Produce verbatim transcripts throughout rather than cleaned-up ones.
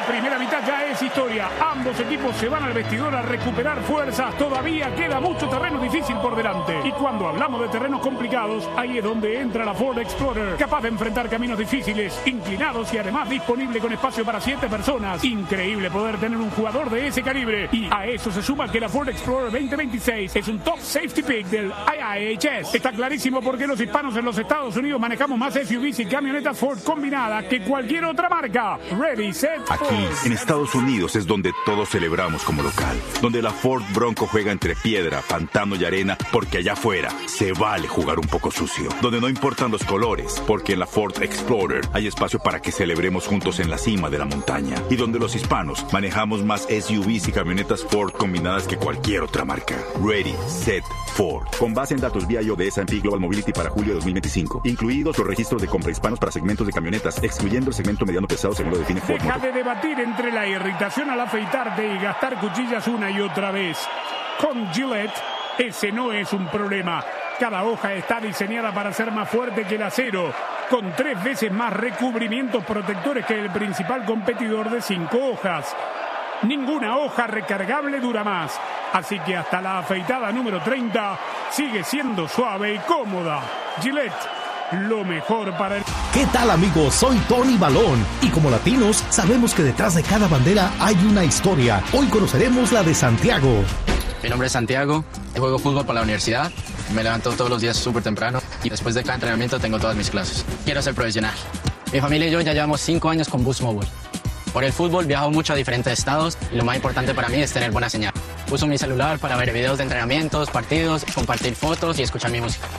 primera mitad ya es historia. Ambos equipos se van al vestidor a recuperar fuerzas. Todavía queda mucho terreno difícil por delante. Y cuando hablamos de terrenos complicados, ahí es donde entra la Ford Explorer, capaz de enfrentar caminos difíciles, inclinados y además disponible con espacio para siete personas. Increíble poder tener un jugador de ese calibre. Y a eso se suma que la Ford Explorer veinte veintiséis es un top safety pick del I I H S. Está clarísimo por qué los hispanos en los Estados Unidos manejamos más S U Vs y camionetas Ford combinadas que cualquier otra marca. Ready, set, Aquí, Ford. en Estados Unidos, es donde todos celebramos como local. Donde la Ford Bronco juega entre piedra, pantano y arena, porque allá afuera se vale jugar un poco sucio. Donde no importan los colores, porque en la Ford Explorer hay espacio para que celebremos juntos en la cima de la montaña. Y donde los hispanos manejamos más S U Vs y camionetas Ford combinadas que cualquier otra marca. Ready, set, Ford. Con base en datos V I O de S and P Global Mobility para julio de dos mil veinticinco. Incluidos los registros de compra hispanos para segmentos de camionetas, excluyendo el segmento mediano pesado según lo define Ford Deja Motor. de debatir entre la irritación al afeitarte y gastar cuchillas una y otra vez. Con Gillette, ese no es un problema. Cada hoja está diseñada para ser más fuerte que el acero, con tres veces más recubrimientos protectores que el principal competidor de cinco hojas. Ninguna hoja recargable dura más, así que hasta la afeitada número treinta sigue siendo suave y cómoda. Gillette, lo mejor para el... ¿Qué tal, amigos? Soy Tony Balón y como latinos sabemos que detrás de cada bandera hay una historia. Hoy conoceremos la de Santiago. Mi nombre es Santiago, juego fútbol para la universidad, me levanto todos los días súper temprano y después de cada entrenamiento tengo todas mis clases. Quiero ser profesional. Mi familia y yo ya llevamos cinco años con Boost Mobile. Por el fútbol viajo mucho a diferentes estados y lo más importante para mí es tener buena señal. Uso mi celular para ver videos de entrenamientos, partidos, compartir fotos y escuchar mi música.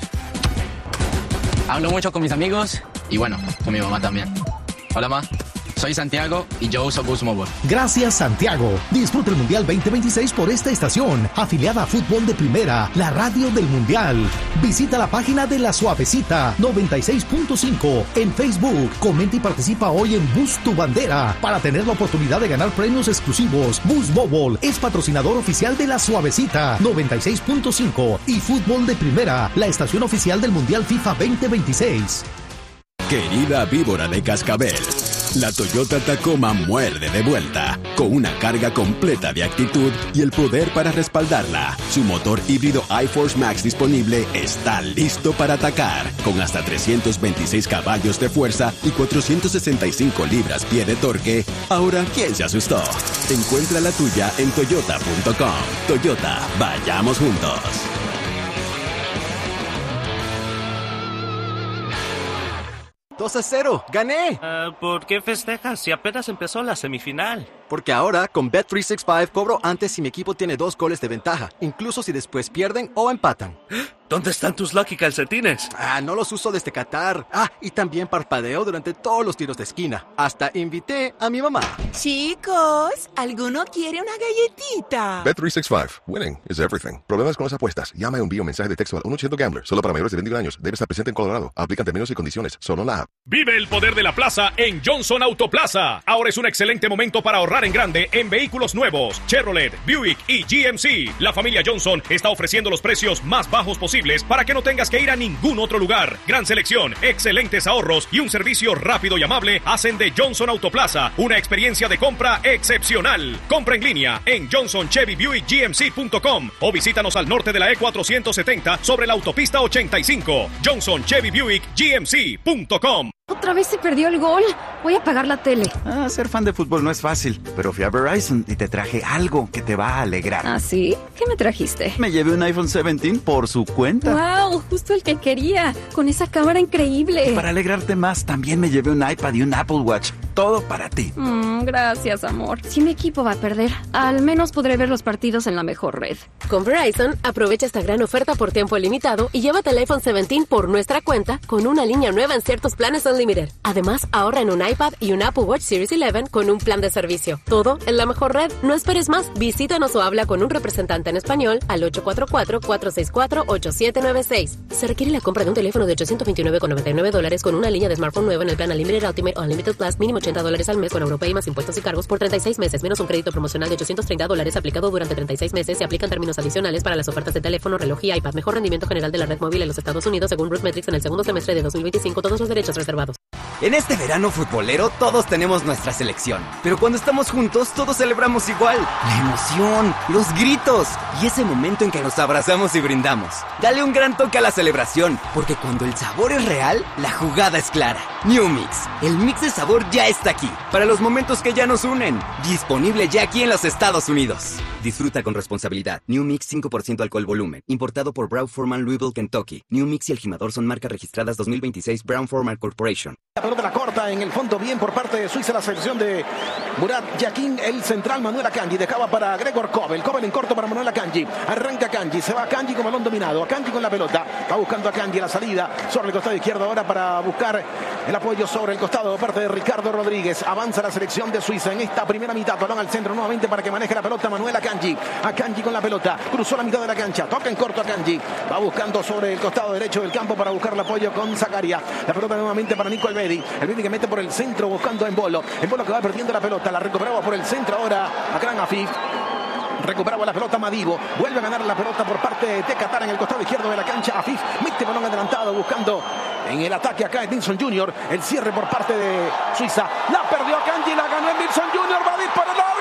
Hablo mucho con mis amigos y bueno, con mi mamá también. Hola, ma. Soy Santiago y yo uso Boost Mobile. Gracias, Santiago. Disfruta el Mundial veinte veintiséis por esta estación, afiliada a Fútbol de Primera, la radio del Mundial. Visita la página de La Suavecita noventa y seis punto cinco en Facebook. Comenta y participa hoy en Boost Tu Bandera para tener la oportunidad de ganar premios exclusivos. Boost Mobile es patrocinador oficial de La Suavecita noventa y seis punto cinco y Fútbol de Primera, la estación oficial del Mundial FIFA veinte veintiséis. Querida víbora de cascabel, la Toyota Tacoma muerde de vuelta, con una carga completa de actitud y el poder para respaldarla. Su motor híbrido iForce Max disponible está listo para atacar, con hasta trescientos veintiséis caballos de fuerza y cuatrocientos sesenta y cinco libras-pie de torque. Ahora, ¿quién se asustó? Encuentra la tuya en toyota punto com. Toyota, vayamos juntos. dos a cero, ¡gané! Uh, ¿Por qué festejas si apenas empezó la semifinal? Porque ahora, con Bet trescientos sesenta y cinco, cobro antes si mi equipo tiene dos goles de ventaja, incluso si después pierden o empatan. ¿Dónde están tus Lucky calcetines? Ah, no los uso desde Qatar. Ah, y también parpadeo durante todos los tiros de esquina. Hasta invité a mi mamá. Chicos, ¿alguno quiere una galletita? Bet trescientos sesenta y cinco. Winning is everything. ¿Problemas con las apuestas? Llama o envía un mensaje de texto al uno ochocientos Gambler. Solo para mayores de veintiún años. Debe estar presente en Colorado. Aplican términos y condiciones. Solo en la app. Vive el poder de la plaza en Johnson Autoplaza. Ahora es un excelente momento para ahorrar en grande en vehículos nuevos. Chevrolet, Buick y G M C. La familia Johnson está ofreciendo los precios más bajos posibles para que no tengas que ir a ningún otro lugar. Gran selección, excelentes ahorros y un servicio rápido y amable hacen de Johnson Autoplaza una experiencia de compra excepcional. Compra en línea en johnson chevy buick g m c punto com o visítanos al norte de la E cuatrocientos setenta sobre la autopista ochenta y cinco. johnson chevy buick g m c punto com. Otra vez se perdió el gol. Voy a apagar la tele. Ah, ser fan de fútbol no es fácil, pero fui a Verizon y te traje algo que te va a alegrar. ¿Ah, sí? ¿Qué me trajiste? Me llevé un iPhone diecisiete por su cuenta. ¡Wow! Justo el que quería. Con esa cámara increíble. Y para alegrarte más, también me llevé un iPad y un Apple Watch. Todo para ti. Mm, gracias, amor. Si mi equipo va a perder, al menos podré ver los partidos en la mejor red. Con Verizon, aprovecha esta gran oferta por tiempo limitado y llévate el iPhone diecisiete por nuestra cuenta con una línea nueva en ciertos planes Unlimited. Además, ahorra en un iPad y un Apple Watch Series once con un plan de servicio. Todo en la mejor red. No esperes más. Visítanos o habla con un representante en español al ocho cuatro cuatro, cuatro seis cuatro, ocho siete nueve seis. Se requiere la compra de un teléfono de ochocientos veintinueve con noventa y nueve dólares con una línea de smartphone nueva en el plan Unlimited Ultimate o Unlimited Plus, mínimo ochenta dólares al mes con Europay más impuestos y cargos por treinta y seis meses, menos un crédito promocional de ochocientos treinta dólares aplicado durante treinta y seis meses. Se aplican términos adicionales para las ofertas de teléfono, reloj y iPad. Mejor rendimiento general de la red móvil en los Estados Unidos según RootMetrics en el segundo semestre de dos mil veinticinco. Todos los derechos reservados. En este verano futbolero todos tenemos nuestra selección, pero cuando estamos juntos todos celebramos igual. La emoción, los gritos y ese momento en que nos abrazamos y brindamos. Dale un gran toque a la celebración, porque cuando el sabor es real, la jugada es clara. New Mix, el mix de sabor ya está aquí, para los momentos que ya nos unen. Disponible ya aquí en los Estados Unidos. Disfruta con responsabilidad. New Mix cinco por ciento alcohol volumen, importado por Brown-Forman Louisville, Kentucky. New Mix y el Jimador son marcas registradas dos mil veintiséis Brown-Forman Corporation. La pelota la corta en el fondo, bien por parte de Suiza, la selección de Murat Yakin, el central Manuel Akanji, dejaba para Gregor Kobel, Kobel en corto para Manuel Akanji, arranca Akanji, se va Akanji con balón dominado, Akanji con la pelota, va buscando Akanji la salida sobre el costado izquierdo ahora para buscar el apoyo sobre el costado por parte de Ricardo Rodríguez, avanza la selección de Suiza en esta primera mitad, balón al centro nuevamente para que maneje la pelota Manuel Akanji, Akanji con la pelota, cruzó la mitad de la cancha, toca en corto Akanji, va buscando sobre el costado derecho del campo para buscar el apoyo con Zakaria, la pelota nuevamente para Nico Elvedi, Elvedi que mete por el centro buscando en Embolo, Embolo que va perdiendo la pelota, la recuperaba por el centro ahora Akram Afif. Recuperaba la pelota Madibo, vuelve a ganar la pelota por parte de Qatar en el costado izquierdo de la cancha. Afif mete balón adelantado buscando en el ataque acá Edinson junior, el cierre por parte de Suiza, la perdió Akanji, la ganó Edinson junior, va a disparar el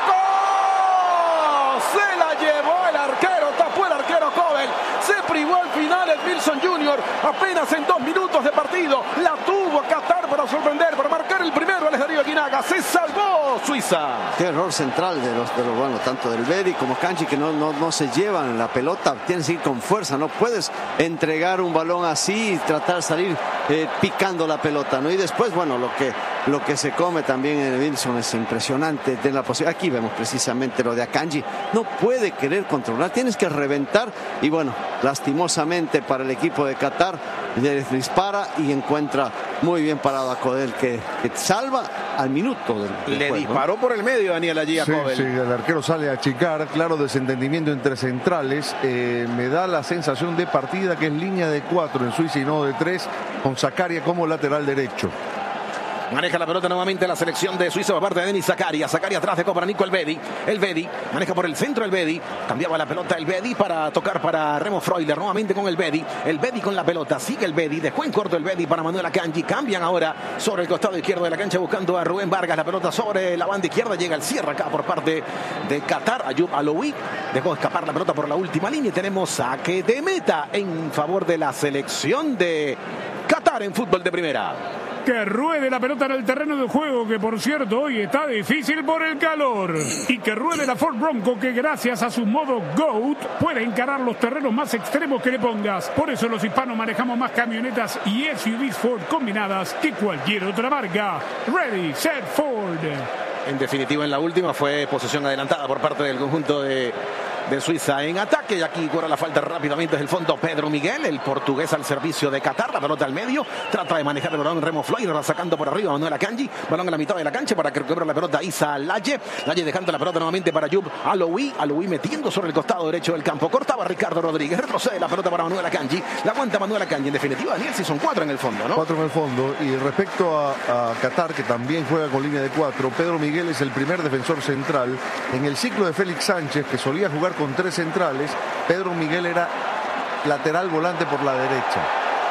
arco, se la llevó el arquero, tapó el arquero Kobel, se privó al final Edinson junior, apenas en dos minutos de partido, la tuvo Qatar para sorprender, para marcar el primero al Darío Guinaga, se salvó Suiza. Qué error central de los, de los bueno, tanto del Bedi como Kanji, que no, no, no se llevan la pelota, tienes que ir con fuerza, no puedes entregar un balón así y tratar de salir eh, picando la pelota, ¿no? Y después, bueno, lo que, lo que se come también en Wilson es impresionante, de la posibilidad. Aquí vemos precisamente lo de Akanji, no puede querer controlar, tienes que reventar y bueno, lastimosamente para el equipo de Qatar, le dispara y encuentra muy bien parado a Kobel, que, que salva al minuto del, del le juego, disparó ¿no? por el medio Daniel allí a sí, Kobel. Sí, el arquero sale a achicar, claro, desentendimiento entre centrales, eh, me da la sensación de partida que es línea de cuatro en Suiza y no de tres, con Zakaria como lateral derecho. Maneja la pelota nuevamente la selección de Suiza por parte de Denis Zakaria. Zakaria atrás de para Nico Elvedi. Elvedi maneja por el centro Elvedi. Cambiaba la pelota Elvedi para tocar para Remo Freuler. Nuevamente con Elvedi. Elvedi con la pelota. Sigue Elvedi. Dejó en corto Elvedi para Manuel Akanji. Cambian ahora sobre el costado izquierdo de la cancha buscando a Rubén Vargas. La pelota sobre la banda izquierda. Llega el cierre acá por parte de Qatar. Ayub Aloui dejó escapar la pelota por la última línea. Y tenemos saque de meta en favor de la selección de Qatar en fútbol de primera. Que ruede la pelota en el terreno de juego, que por cierto hoy está difícil por el calor. Y que ruede la Ford Bronco, que gracias a su modo GOAT puede encarar los terrenos más extremos que le pongas. Por eso los hispanos manejamos más camionetas y S U Vs Ford combinadas que cualquier otra marca. Ready, set, Ford. En definitiva, en la última fue posesión adelantada por parte del conjunto de, de Suiza en ataque. Y aquí cobra la falta rápidamente desde el fondo Pedro Miguel, el portugués al servicio de Qatar. La pelota al medio, trata de manejar el balón Remo Freuler, sacando por arriba Manuel Akanji. Balón en la mitad de la cancha para que recupere la pelota Isa Laye. Laye dejando la pelota nuevamente para Ayub Aloui. Aloui metiendo sobre el costado derecho del campo. Cortaba Ricardo Rodríguez. Retrocede la pelota para Manuel Akanji. La aguanta Manuel Akanji. En definitiva, Daniel, si son cuatro en el fondo, ¿no? Cuatro en el fondo. Y respecto a, a Qatar, que también juega con línea de cuatro, Pedro Miguel es el primer defensor central. En el ciclo de Félix Sánchez, que solía jugar con tres centrales, Pedro Miguel era lateral volante por la derecha.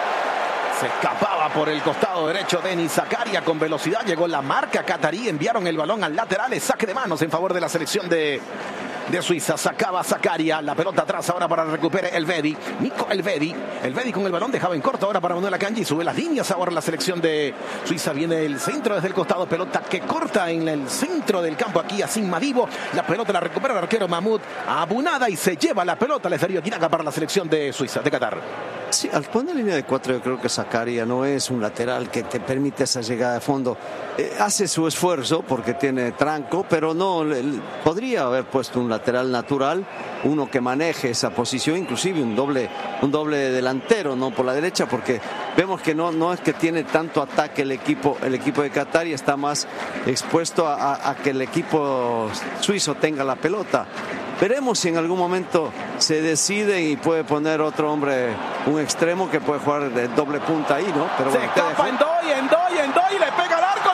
Se escapaba por el costado derecho Denis Zakaria con velocidad. Llegó la marca catarí. Enviaron el balón al lateral. Es saque de manos en favor de la selección de, de Suiza. Sacaba Zakaria. La pelota atrás ahora para recuperar Elvedi. Nico Elvedi. Elvedi con el balón. Dejaba en corto ahora para Manuel Akanji. Sube las líneas ahora la selección de Suiza. Viene el centro desde el costado. Pelota que corta en el centro del campo aquí a Sin Madibo. La pelota la recupera el arquero Mahmoud Abunada y se lleva la pelota. Les daría Guinaga para la selección de Suiza, de Qatar. Sí, al poner línea de cuatro yo creo que Zakaria no es un lateral que te permite esa llegada de fondo. Eh, hace su esfuerzo porque tiene tranco, pero no, le, podría haber puesto un lateral natural, uno que maneje esa posición, inclusive un doble, un doble delantero, no por la derecha, porque vemos que no, no es que tiene tanto ataque el equipo, el equipo de Qatar y está más expuesto a, a, a que el equipo suizo tenga la pelota. Veremos si en algún momento se decide y puede poner otro hombre, un extremo que puede jugar de doble punta ahí, ¿no? Pero se bueno, escapa en doy, en doy, en doy, le pega al arco,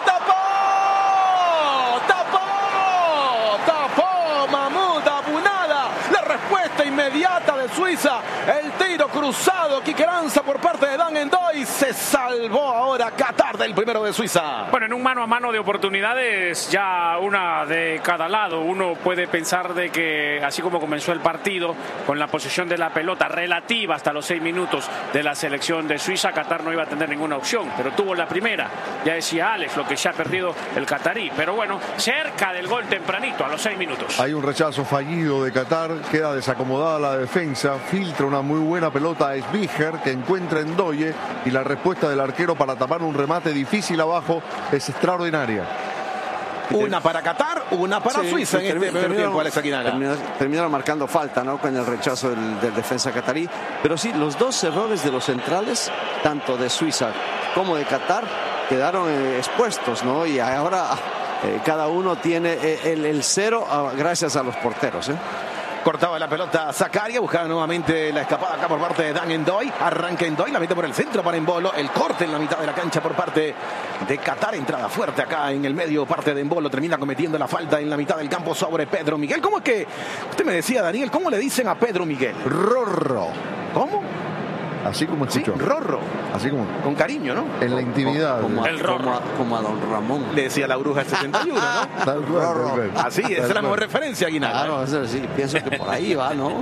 tapó, tapó, tapó Mahmoud Abunada. La respuesta inmediata de Suiza, el tiro tiro cruzado, Quique Lanza por parte de Dan Endoy. Se salvó ahora Qatar del primero de Suiza. Bueno, en un mano a mano de oportunidades, ya una de cada lado. Uno puede pensar de que, así como comenzó el partido, con la posesión de la pelota relativa hasta los seis minutos de la selección de Suiza, Qatar no iba a tener ninguna opción, pero tuvo la primera. Ya decía Alex, lo que se ha perdido el qatarí. Pero bueno, cerca del gol tempranito, a los seis minutos. Hay un rechazo fallido de Qatar, queda desacomodada la defensa, filtra una muy buena pelota a Sbiger, que encuentra en Ndoye, y la respuesta del arquero para tapar un remate difícil abajo es extraordinaria. Una para Qatar, una para sí, Suiza en este primer tiempo, Alex Aguinaga. Terminaron, terminaron marcando falta, ¿no?, con el rechazo del, del defensa qatarí. Pero sí, los dos errores de los centrales, tanto de Suiza como de Qatar, quedaron eh, expuestos, ¿no? Y ahora eh, cada uno tiene eh, el, el cero ah, gracias a los porteros, ¿eh? Cortaba la pelota Zakaria, buscaba nuevamente la escapada acá por parte de Dan Endoy. Arranca Endoy, la mete por el centro para Embolo. El corte en la mitad de la cancha por parte de Qatar. Entrada fuerte acá en el medio, parte de Embolo. Termina cometiendo la falta en la mitad del campo sobre Pedro Miguel. ¿Cómo es que, usted me decía, Daniel, cómo le dicen a Pedro Miguel? Rorro. ¿Cómo? Así como escuchó. Sí, Rorro. Así como. Con cariño, ¿no? En la intimidad. Como, como, el Rorro. Como a, como a don Ramón. Le decía la bruja del setenta y uno, ¿no? Tal cual, Rorro. tal cual. Así, esa es la mejor referencia, Aguinaga. Claro, eso sí, pienso que por ahí va, ¿no?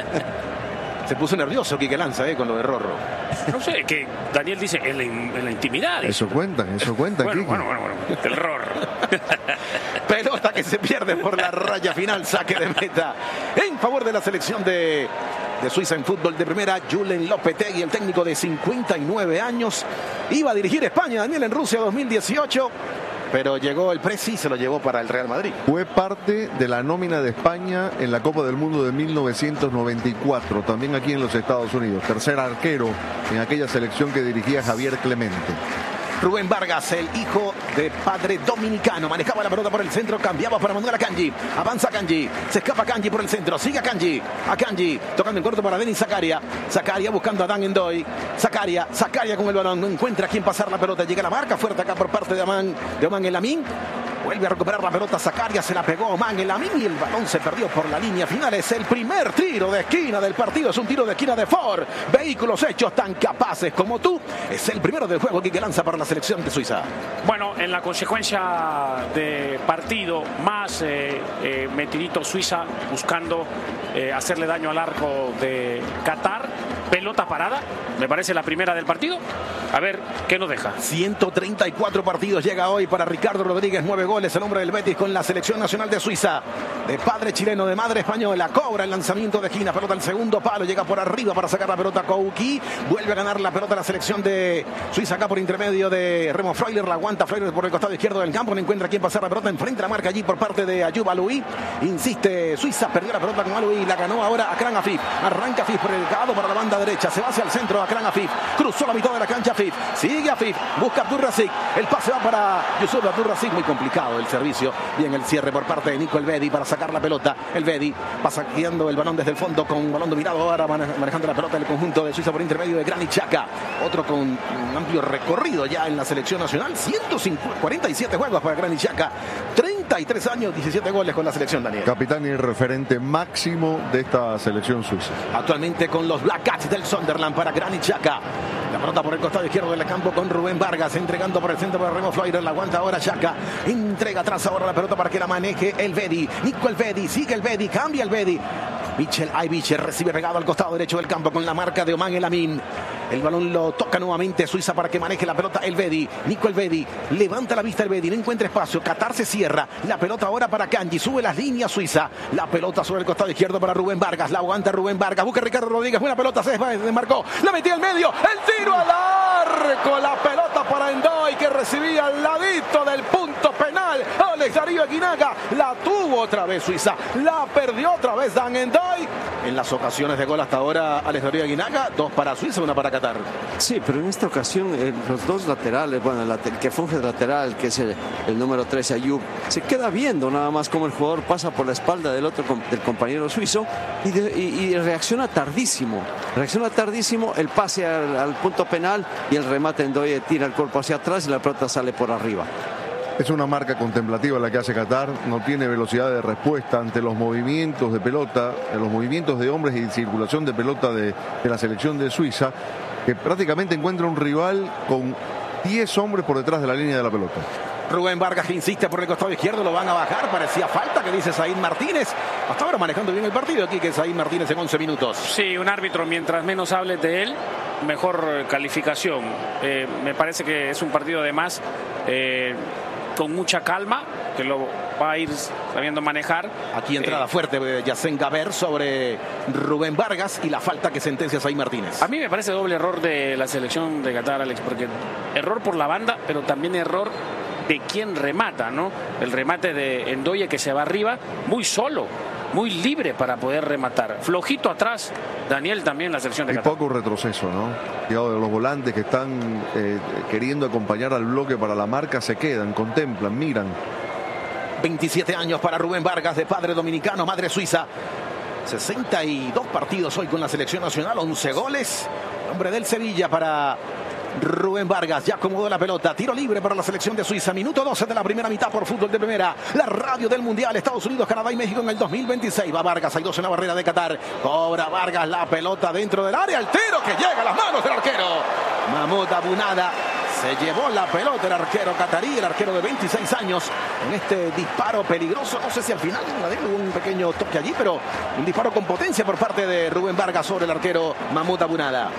Se puso nervioso Quique Lanza, ¿eh?, con lo de Rorro. No sé, que Daniel dice en la, en la intimidad. Eso cuentan, eso cuentan, bueno, Quique. bueno, bueno, bueno, el Rorro. Pelota que se pierde por la raya final, saque de meta en favor de la selección de, de Suiza en fútbol de primera. Julen Lopetegui, el técnico de cincuenta y nueve años, iba a dirigir España, Daniel, en Rusia dos mil dieciocho, pero llegó el Presi y se lo llevó para el Real Madrid. Fue parte de la nómina de España en la Copa del Mundo de mil novecientos noventa y cuatro, también aquí en los Estados Unidos. Tercer arquero en aquella selección que dirigía Javier Clemente. Rubén Vargas, el hijo de padre dominicano, manejaba la pelota por el centro, cambiaba para Manuel Akanji, avanza Akanji, se escapa Akanji por el centro, sigue Akanji, Akanji tocando en corto para Denis Zakaria, Zakaria buscando a Dan Endoy, Zakaria, Zakaria con el balón, no encuentra a quién pasar la pelota, llega la marca fuerte acá por parte de Oman, de Oman El Amin. Vuelve a recuperar la pelota Zakaria, se la pegó Oman El Amin y el balón se perdió por la línea final. Es el primer tiro de esquina del partido, es un tiro de esquina de Ford. Vehículos hechos tan capaces como tú. Es el primero del juego que lanza para la selección de Suiza. Bueno, en la consecuencia de partido, más eh, eh, metidito Suiza buscando eh, hacerle daño al arco de Qatar. Pelota parada, me parece la primera del partido. A ver, ¿qué nos deja? ciento treinta y cuatro partidos llega hoy para Ricardo Rodríguez, nueve goles, el hombre del Betis con la selección nacional de Suiza. De padre chileno, de madre española, cobra el lanzamiento de esquina, pelota al segundo palo, llega por arriba para sacar la pelota Kouki, vuelve a ganar la pelota la selección de Suiza acá por intermedio de Remo Freuler, la aguanta Freuler por el costado izquierdo del campo, no encuentra a quién pasar la pelota, enfrente la marca allí por parte de Ayub Aloui, insiste Suiza, perdió la pelota con Aloui, la ganó ahora Akran Afif, arranca Afif por el cado para la banda derecha, se va hacia el centro Akran Afif, cruzó la mitad de la cancha Afif, sigue Afif, busca Abdur Razik, el pase va para Yusuf Abdur Razik, muy complicado el servicio, bien el cierre por parte de Nico Elvedi para sacar la pelota, Elvedi va saqueando el balón desde el fondo con balón dominado ahora manejando la pelota del conjunto de Suiza por intermedio de Granit Xhaka, otro con un amplio recorrido ya en la selección nacional, ciento cuarenta y siete juegos para Granit Xhaka, treinta y tres años, diecisiete goles con la selección, Daniel. Capitán y referente máximo de esta selección suiza. Actualmente con los Black Cats del Sunderland para Granit Xhaka. La pelota por el costado izquierdo del campo con Rubén Vargas, entregando por el centro para Remo Freuler, la aguanta ahora Xhaka, entrega atrás ahora la pelota para que la maneje Elvedi, Nico Elvedi, sigue Elvedi, cambia Elvedi, Michel Aybiche recibe pegado al costado derecho del campo con la marca de Oman El Amin. El balón lo toca nuevamente Suiza para que maneje la pelota Elvedi, Nico Elvedi, levanta la vista Elvedi, no encuentra espacio, Qatar se cierra, la pelota ahora para Kanji, sube las líneas Suiza, la pelota sobre el costado izquierdo para Rubén Vargas, la aguanta Rubén Vargas, busca Ricardo Rodríguez, buena pelota, se desmarcó, la metió al medio, el tiro al arco, la pelota para Endoy que recibía al ladito del punto penal, Alex Darío Aguinaga, la tuvo otra vez Suiza, la perdió otra vez Dan Endoy. En las ocasiones de gol hasta ahora, Alex Darío Aguinaga, dos para Suiza, una para Qatar. Sí, pero en esta ocasión eh, los dos laterales, bueno, el, el que funge de lateral, que es el, el número trece, Ayub, se queda viendo nada más cómo el jugador pasa por la espalda del otro del compañero suizo y, de, y, y reacciona tardísimo. Reacciona tardísimo, el pase al, al punto penal y el remate en Endoy tira el cuerpo hacia atrás y la pelota sale por arriba. Es una marca contemplativa la que hace Qatar, no tiene velocidad de respuesta ante los movimientos de pelota, los movimientos de hombres y circulación de pelota de, de la selección de Suiza, que prácticamente encuentra un rival con diez hombres por detrás de la línea de la pelota. Rubén Vargas que insiste por el costado izquierdo, lo van a bajar, parecía falta, que dice Said Martínez. Hasta ahora manejando bien el partido aquí, que Said Martínez en once minutos. Sí, un árbitro, mientras menos hables de él, mejor calificación. Eh, me parece que es un partido además eh, con mucha calma, que lo va a ir sabiendo manejar. Aquí entrada eh, fuerte de Yacén Gaber sobre Rubén Vargas y la falta que sentencia Said Martínez. A mí me parece doble error de la selección de Qatar, Alex, porque error por la banda, pero también error de quien remata, ¿no? El remate de Ndoye, que se va arriba, muy solo, muy libre para poder rematar. Flojito atrás, Daniel, también la selección de Qatar. Y poco retroceso, ¿no? Cuidado de los volantes que están eh, queriendo acompañar al bloque para la marca, se quedan, contemplan, miran. veintisiete años para Rubén Vargas, de padre dominicano, madre suiza. sesenta y dos partidos hoy con la selección nacional, once goles. Hombre del Sevilla para Rubén Vargas, ya acomodó la pelota, tiro libre para la selección de Suiza, minuto doce de la primera mitad por Fútbol de Primera, la radio del Mundial, Estados Unidos, Canadá y México en el dos mil veintiséis. Va Vargas, hay dos en la barrera de Qatar, cobra Vargas la pelota dentro del área, el tiro que llega a las manos del arquero Mahmoud Abunada. Se llevó la pelota el arquero catarí, el arquero de veintiséis años, en este disparo peligroso. No sé si al final hubo un pequeño toque allí, pero un disparo con potencia por parte de Rubén Vargas sobre el arquero Mahmoud Abunada.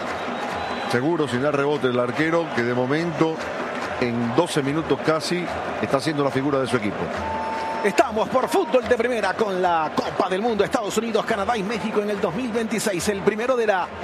Seguro, sin dar rebote el arquero, que de momento en doce minutos casi está siendo la figura de su equipo. Estamos por Fútbol de Primera con la Copa del Mundo, Estados Unidos, Canadá y México en el dos mil veintiséis. El primero de la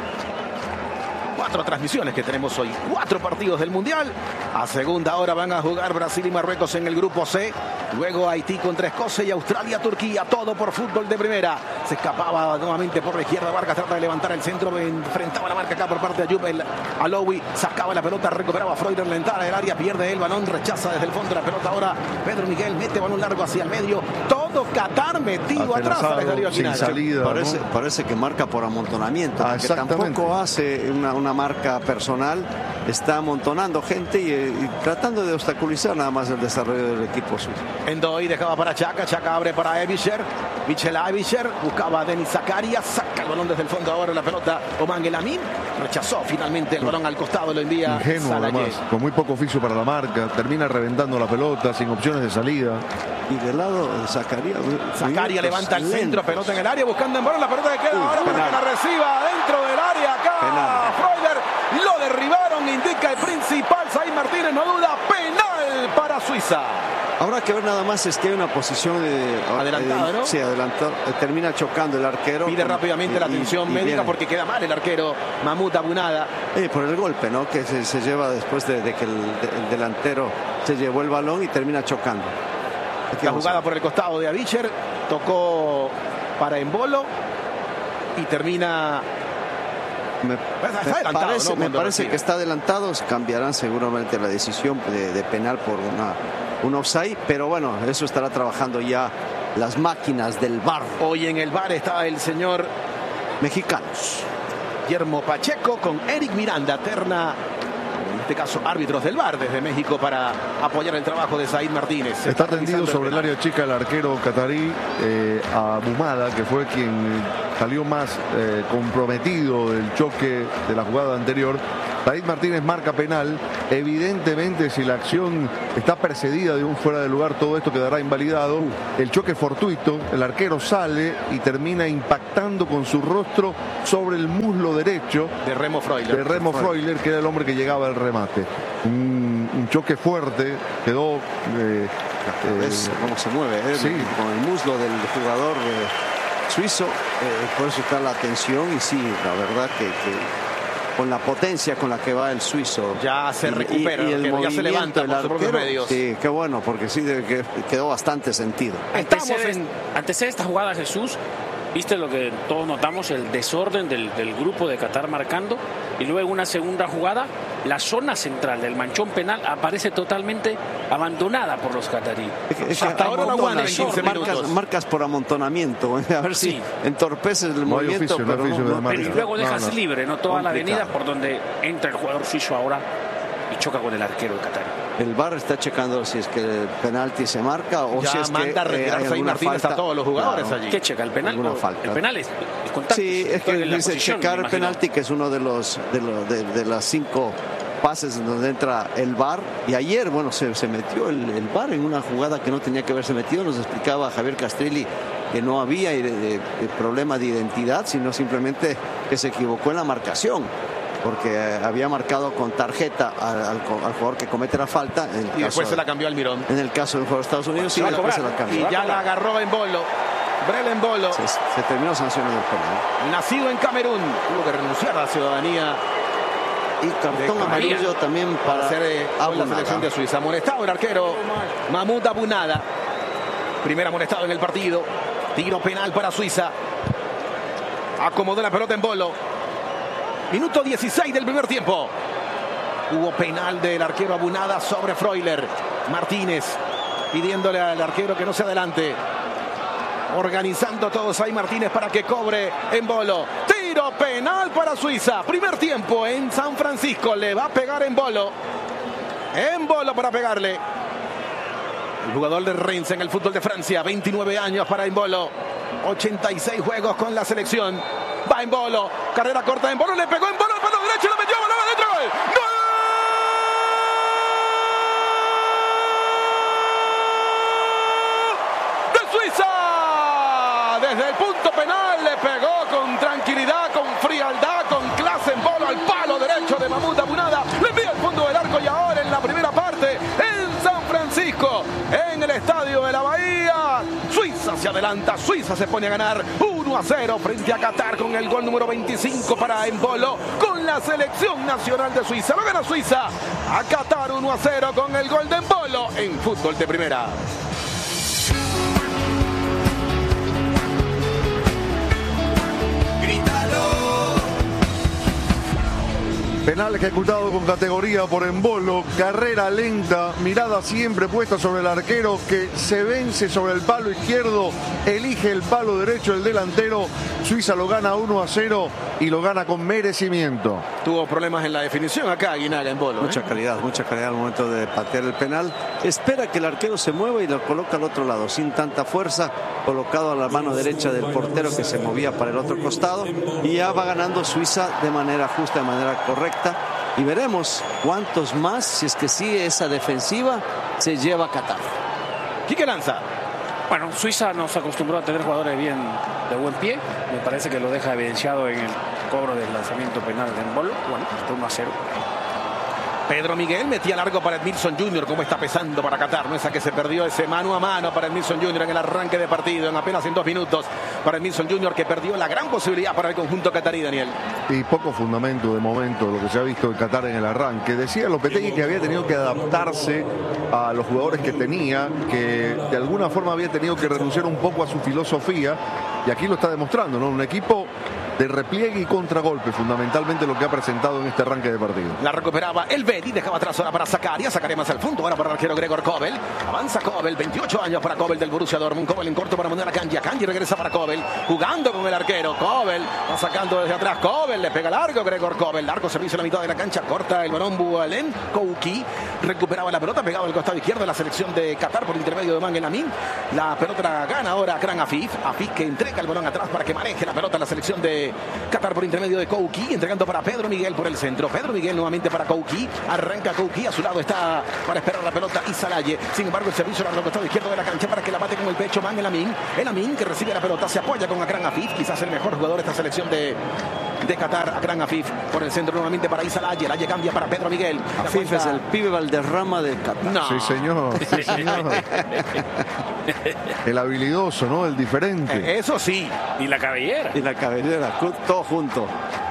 cuatro transmisiones que tenemos hoy, cuatro partidos del Mundial. A segunda hora van a jugar Brasil y Marruecos en el grupo C. Luego Haití contra Escocia y Australia, Turquía. Todo por Fútbol de Primera. Se escapaba nuevamente por la izquierda. Vargas trata de levantar el centro. Enfrentaba la marca acá por parte de Ayub el Alowi. Sacaba la pelota, recuperaba Freuler en la entrada del área. Pierde el balón, rechaza desde el fondo la pelota. Ahora Pedro Miguel mete balón largo hacia el medio. Todo Qatar metido atrás. Sin salida, parece, ¿no? parece que marca por amontonamiento. Ah, porque tampoco hace una, una marca personal. Está amontonando gente y, y tratando de obstaculizar nada más el desarrollo del equipo suyo. Endoy dejaba para Chaca, Chaca abre para Evischer, Michel Evischer, buscaba a Denis Zakaria, saca el balón desde el fondo, ahora la pelota Oman El Amin, rechazó finalmente el balón al costado, lo envía ingenuo además, con muy poco oficio para la marca, termina reventando la pelota sin opciones de salida. Y del lado de Zakaria, Zakaria levanta el centro, pelota en el área, buscando en balón, la pelota que queda Uy, ahora penal. Para que la reciba dentro del área, acá Freuler, lo derribaron, indica el principal, Said Martínez, no duda, penal para Suiza. Habrá que ver nada más, es que hay una posición de, adelantada, ¿no? Sí, adelantado, termina chocando el arquero. Pide con, rápidamente y, la atención y, médica y viene. Porque queda mal el arquero Mahmoud Abunada. Eh, por el golpe, ¿no? Que se, se lleva después de, de que el, de, el delantero se llevó el balón y termina chocando. La jugada por el costado de Avischer, tocó para Embolo y termina... Me, me parece, ¿no? me parece que está adelantado, cambiarán seguramente la decisión de, de penal por una, un offside, pero bueno, eso estará trabajando ya las máquinas del V A R. Hoy en el V A R está el señor mexicanos Guillermo Pacheco con Eric Miranda, terna, en este caso árbitros del V A R desde México, para apoyar el trabajo de Said Martínez. Se está, está tendido sobre el, el área chica el arquero catarí, eh, a Bumada, que fue quien salió más eh, comprometido del choque de la jugada anterior. Said Martínez marca penal. Evidentemente, si la acción está precedida de un fuera de lugar, todo esto quedará invalidado. El choque fortuito, el arquero sale y termina impactando con su rostro sobre el muslo derecho de Remo Freuler, de Remo Freuler, que era el hombre que llegaba al remate. Un, un choque fuerte, quedó... Eh, ¿Ves cómo se mueve? Eh? Sí. Con el muslo del jugador eh, suizo, eh, por eso está la tensión y sí, la verdad que... que con la potencia con la que va el suizo. Ya se recupera, y, y el ya se levanta por sus propios medios. Sí, qué bueno, porque sí que quedó bastante sentido. Antecede, en... antecede esta jugada, Jesús. Viste lo que todos notamos, el desorden del, del grupo de Qatar marcando, y luego una segunda jugada, la zona central del manchón penal aparece totalmente abandonada por los cataríes. Es que hasta ahora no aguantan quince marcas, marcas por amontonamiento, a ver sí. si entorpeces el no movimiento, oficio, pero, no, no, no, pero y luego dejas no, no. libre no toda complicado. La avenida por donde entra el jugador suizo ahora y choca con el arquero de Qatar. el V A R está checando si es que el penalti se marca o ya si es manda que a retirarse eh, ahí Martínez falta. a todos los jugadores Claro. allí. ¿Qué checa? ¿El penal? Alguna O falta. El penal es el contacto. Sí, es que la dice posición, checar me el imagino. penalti, que es uno de los de, lo- de, de las cinco pases en donde entra el V A R. Y ayer, bueno, se, se metió el, el V A R en una jugada que no tenía que haberse metido. Nos explicaba Javier Castrilli que no había de, de, de problema de identidad, sino simplemente que se equivocó en la marcación, porque eh, había marcado con tarjeta al, al, al jugador que comete la falta. En el Y caso, después se la cambió al Mirón. En el caso del jugador de Estados Unidos, sí, Se va a después se cobrar. la cambió. Y ya la agarró en Bolo. Brelen Bolo. Se, se terminó sancionando el penal. Nacido en Camerún. Tuvo que renunciar a la ciudadanía. Y cartón de amarillo también para hacer eh, con la Abunada. selección de Suiza. Amonestado el arquero Mahmoud Abunada. Primer amonestado en el partido. Tiro penal para Suiza. Acomodó la pelota en Bolo. Minuto dieciséis del primer tiempo. Hubo penal del arquero Abunada sobre Freuler. Martínez pidiéndole al arquero que no se adelante. Organizando todos ahí Martínez para que cobre en Bolo. Tiro penal para Suiza. Primer tiempo en San Francisco. Le va a pegar en Bolo. En Bolo para pegarle. El jugador de Reims en el fútbol de Francia. veintinueve años para Embolo. ochenta y seis juegos con la selección. Va Embolo. Carrera corta Embolo. Le pegó Embolo al palo derecho. Lo metió. Balón adentro. ¡Gol! ¡Gol! Desde el punto penal le pegó con tranquilidad, con frialdad, con clase en Bolo al palo derecho de Mahmoud Abunada. Le envía al fondo del arco y ahora en la primera parte en San Francisco, en el estadio de la Bahía. Suiza se adelanta, Suiza se pone a ganar uno a cero frente a Qatar con el gol número veinticinco para Embolo con la selección nacional de Suiza. Lo gana Suiza a Qatar uno a cero con el gol de Embolo en fútbol de primera. Penal ejecutado con categoría por Embolo, carrera lenta, mirada siempre puesta sobre el arquero que se vence sobre el palo izquierdo, elige el palo derecho el delantero. Suiza lo gana uno a cero y lo gana con merecimiento. Tuvo problemas en la definición acá Aguinaga Embolo. Mucha ¿eh? calidad, mucha calidad al momento de patear el penal. Espera que el arquero se mueva y lo coloca al otro lado, sin tanta fuerza, colocado a la mano derecha del portero que se movía para el otro costado. Y ya va ganando Suiza de manera justa, de manera correcta. Y veremos cuántos más, si es que sí, esa defensiva se lleva a Qatar. Quique Lanza. Bueno, Suiza nos acostumbró a tener jugadores bien de buen pie. Me parece que lo deja evidenciado en el cobro del lanzamiento penal de Embolo. Bueno, está uno a cero. Pedro Miguel metía largo para Edmilson junior Cómo está pesando para Qatar, ¿no? Esa que se perdió ese mano a mano para Edmilson junior en el arranque de partido, en apenas en dos minutos. Para Edmilson junior que perdió la gran posibilidad para el conjunto catarí, Daniel. Y poco fundamento de momento lo que se ha visto en Qatar en el arranque. Decía Lopetegui que había tenido que adaptarse a los jugadores que tenía, que de alguna forma había tenido que renunciar un poco a su filosofía, y aquí lo está demostrando, ¿no? Un equipo de repliegue y contragolpe, fundamentalmente lo que ha presentado en este arranque de partido. La recuperaba el Bedi, dejaba atrás ahora para Zakaria, Zakaria más al fondo, ahora para el arquero Gregor Kobel. Avanza Kobel, veintiocho años para Kobel del Borussia Dortmund. Kobel en corto para Manuel Akanji, Akanji regresa para Kobel, jugando con el arquero. Kobel va sacando desde atrás, Kobel le pega largo Gregor Kobel, largo servicio a la mitad de la cancha, corta el balón Boualem. Kouki recuperaba la pelota, pegaba el costado izquierdo de la selección de Qatar por intermedio de Mangel Amin. La pelota la gana ahora Akran Afif, Afif que entrega el balón atrás para que maneje la pelota la selección de Qatar por intermedio de Kouki, entregando para Pedro Miguel por el centro. Pedro Miguel nuevamente para Kouki, arranca Kouki, a su lado está para esperar la pelota Isalaye. Sin embargo, el servicio al costado izquierdo de la cancha para que la bate con el pecho Mangel Amin. El Amin que recibe la pelota, se apoya con Akran Afif, quizás el mejor jugador de esta selección de de Qatar. Akran Afif por el centro nuevamente para Isalaye. Laye cambia para Pedro Miguel. Afif es el pibe Valderrama de Qatar. No. Sí, señor. Sí, señor. El habilidoso, ¿no? El diferente. Eh, eso sí. Y la cabellera. Y la cabellera, todo junto.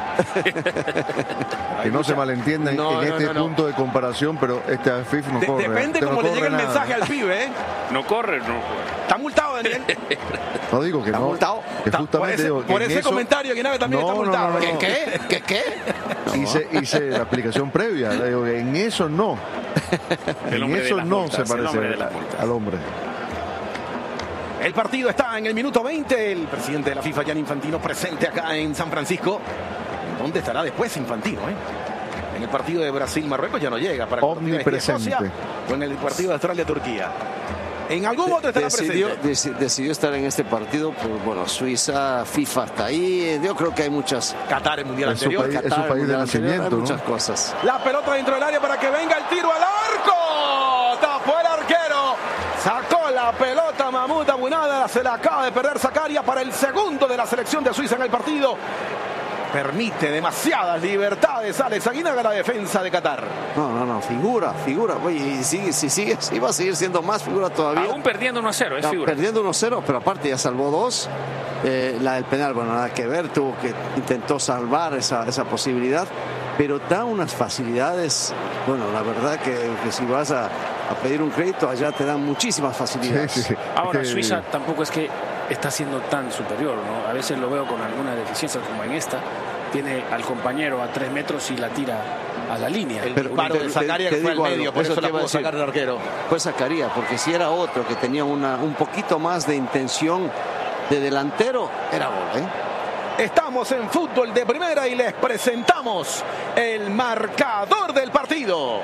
Que no se malentienda en, No, en no, este no, no. punto de comparación, pero este Afif no De- corre. depende este no cómo le corre llegue el nada. mensaje al pibe, ¿eh? No corre, no. Está multado, Daniel. No digo que ¿Está no. multado? Que Está- justamente por ese, digo que por en ese eso- comentario que Nave también No, está no, multado. no, no, ¿Qué, no. qué? ¿Qué, qué? Hice, hice la explicación previa. Digo, en eso no. El En hombre de eso las no multas, se el hombre de parece las multas. al hombre. El partido está en el minuto veinte. El presidente de la FIFA, Gianni Infantino, presente acá en San Francisco. ¿Dónde estará después Infantino, eh? En el partido de Brasil-Marruecos ya no llega. Para el partido de Escocia o en el partido de Australia-Turquía. En algún momento estará decidió, presente. Decidió estar en este partido, pues bueno, Suiza, FIFA está ahí. Yo creo que hay muchas. Qatar, el mundial es anterior. Su país, Qatar, es su país de nacimiento, hay ¿no? muchas cosas. La pelota dentro del área para que venga el tiro al arco. Tapó el arquero. Sacó la pelota Mahmoud Abunada. Se la acaba de perder Zakaria para el segundo de la selección de Suiza en el partido. Permite demasiadas libertades Alex Aguinaga, la defensa de Qatar. No, no, no, figura, figura. Oye, y sigue, si sigue, si va a seguir siendo más figura todavía. Aún perdiendo uno a cero, es no, figura. Perdiendo uno a cero, pero aparte ya salvó dos. Eh, la del penal, bueno, nada que ver, tuvo que intentó salvar esa, esa posibilidad, pero da unas facilidades. Bueno, la verdad que, que si vas a, a pedir un crédito, allá te dan muchísimas facilidades. Sí, sí, sí. Ahora, que... Suiza tampoco es que está siendo tan superior, ¿no? A veces lo veo con alguna deficiencia, como en esta. Tiene al compañero a tres metros y la tira a la línea. El pero, paro de Zakaria que fue al medio, por eso, eso la pudo sacar el arquero. Fue Zakaria, porque si era otro que tenía una, un poquito más de intención de delantero, era gol, ¿eh? Estamos en Fútbol de Primera y les presentamos el marcador del partido.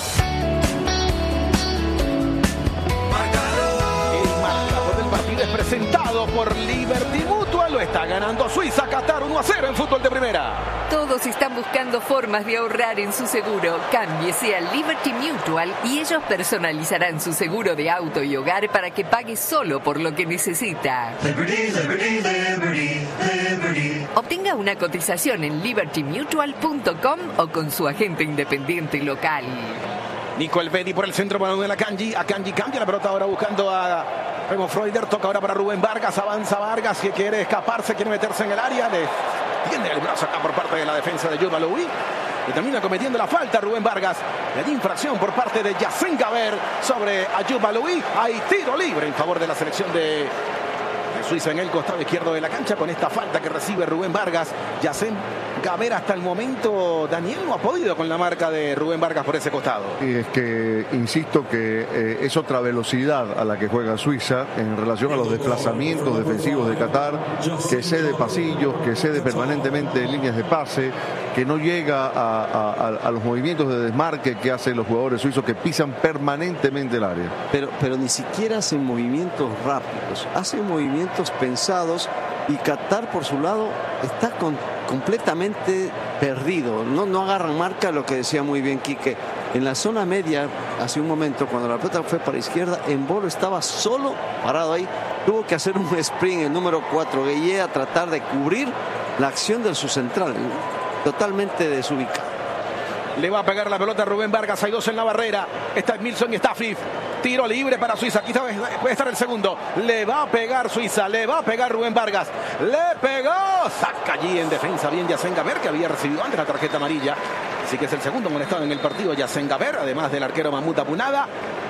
Es presentado por Liberty Mutual. Lo está ganando Suiza, Qatar uno a cero en Fútbol de Primera. Todos están buscando formas de ahorrar en su seguro. Cámbiese a Liberty Mutual y ellos personalizarán su seguro de auto y hogar para que pague solo por lo que necesita. Liberty, Liberty, Liberty, Liberty. Obtenga una cotización en liberty mutual punto com o con su agente independiente local. Nico Elvedi por el centro para Manuel Akanji. Akanji cambia la pelota ahora buscando a Remo Freuler. Toca ahora para Rubén Vargas. Avanza Vargas que quiere escaparse, quiere meterse en el área. Le tiende el brazo acá por parte de la defensa de Jude Baloui. Y termina cometiendo la falta Rubén Vargas. Le da infracción por parte de Yacine Gaber sobre Jude Baloui. Hay tiro libre en favor de la selección de, de Suiza en el costado izquierdo de la cancha. Con esta falta que recibe Rubén Vargas. Yacine Gaber hasta el momento, Daniel, no ha podido con la marca de Rubén Vargas por ese costado. Y es que, insisto que eh, es otra velocidad a la que juega Suiza en relación a los desplazamientos defensivos de Qatar, que cede pasillos, que cede permanentemente líneas de pase, que no llega a, a, a los movimientos de desmarque que hacen los jugadores suizos, que pisan permanentemente el área. Pero, pero ni siquiera hacen movimientos rápidos, hacen movimientos pensados, y Qatar por su lado está con, completamente perdido, no, no agarran marca, lo que decía muy bien Quique. En la zona media, hace un momento, cuando la pelota fue para la izquierda, Embolo estaba solo parado ahí, tuvo que hacer un sprint el número cuatro, Gueye, a tratar de cubrir la acción del subcentral, totalmente desubicado. Le va a pegar la pelota a Rubén Vargas. Hay dos en la barrera. Está Milson y está Fif. Tiro libre para Suiza. Quizá puede estar el segundo. Le va a pegar Suiza. Le va a pegar Rubén Vargas. Le pegó. Saca allí en defensa bien Yacine Gaber, que había recibido antes la tarjeta amarilla. Así que es el segundo amonestado en el partido Yacine Gaber, además del arquero Mahmoud Abunada.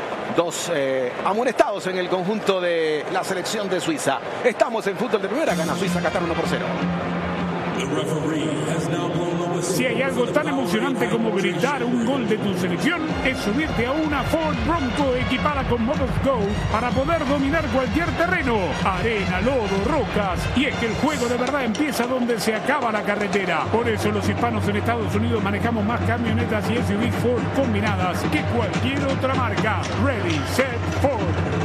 Dos eh, amonestados en el conjunto de la selección de Suiza. Estamos en Fútbol de Primera. Gana Suiza, Qatar uno por cero. Si hay algo tan emocionante como gritar un gol de tu selección, es subirte a una Ford Bronco equipada con modos Go para poder dominar cualquier terreno, arena, lodo, rocas. Y es que el juego de verdad empieza donde se acaba la carretera. Por eso los hispanos en Estados Unidos manejamos más camionetas y S U Vs Ford combinadas que cualquier otra marca. Ready, set, Ford.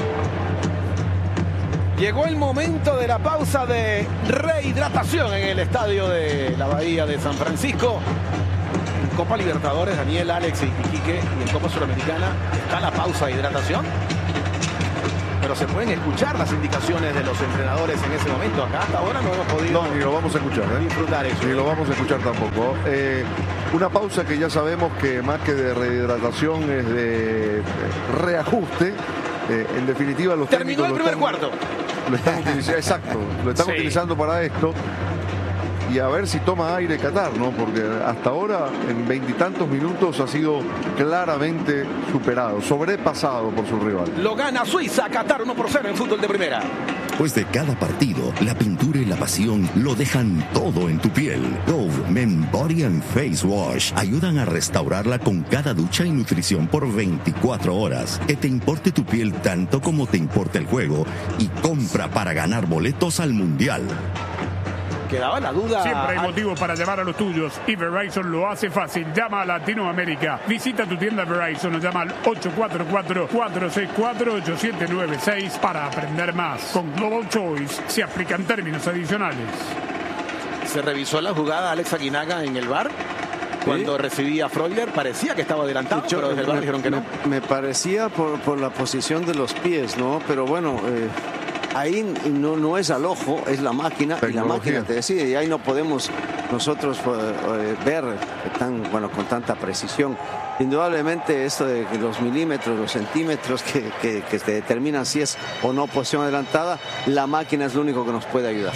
Llegó el momento de la pausa de rehidratación en el estadio de la Bahía de San Francisco. En Copa Libertadores, Daniel, Alex y Quique, y en Copa Suramericana está la pausa de hidratación. Pero se pueden escuchar las indicaciones de los entrenadores en ese momento. Acá hasta ahora no hemos podido no, ni lo vamos a escuchar, ¿eh? disfrutar eso. Ni lo vamos a escuchar tampoco. Eh, una pausa que ya sabemos que más que de rehidratación es de reajuste. Eh, en definitiva, los terminó el primer están, cuarto. Lo están utilizando, exacto, lo están sí. utilizando para esto. Y a ver si toma aire Qatar, ¿no? Porque hasta ahora, en veintitantos minutos, ha sido claramente superado, sobrepasado por su rival. Lo gana Suiza, Qatar uno por cero en Fútbol de Primera. Después de cada partido, la pintura y la pasión lo dejan todo en tu piel. Dove Men Body and Face Wash ayudan a restaurarla con cada ducha y nutrición por veinticuatro horas. Que te importe tu piel tanto como te importa el juego, y compra para ganar boletos al Mundial. quedaba la duda. Siempre hay motivos para llamar a los tuyos y Verizon lo hace fácil. Llama a Latinoamérica. Visita tu tienda Verizon o llama al ocho cuatro cuatro, cuatro seis cuatro, ocho siete nueve seis para aprender más. Con Global Choice se aplican términos adicionales. Se revisó la jugada Alex Aguinaga en el V A R. Cuando ¿Sí? recibía a Freuler parecía que estaba adelantado, Yo, pero desde el V A R dijeron que no. Me, me parecía por, por la posición de los pies, ¿no? Pero bueno, eh, ahí no, no es al ojo, es la máquina, y la máquina te decide, y ahí no podemos nosotros eh, ver tan, bueno, con tanta precisión. Indudablemente esto de los milímetros, los centímetros que, que, que te determinan si es o no posición adelantada, la máquina es lo único que nos puede ayudar.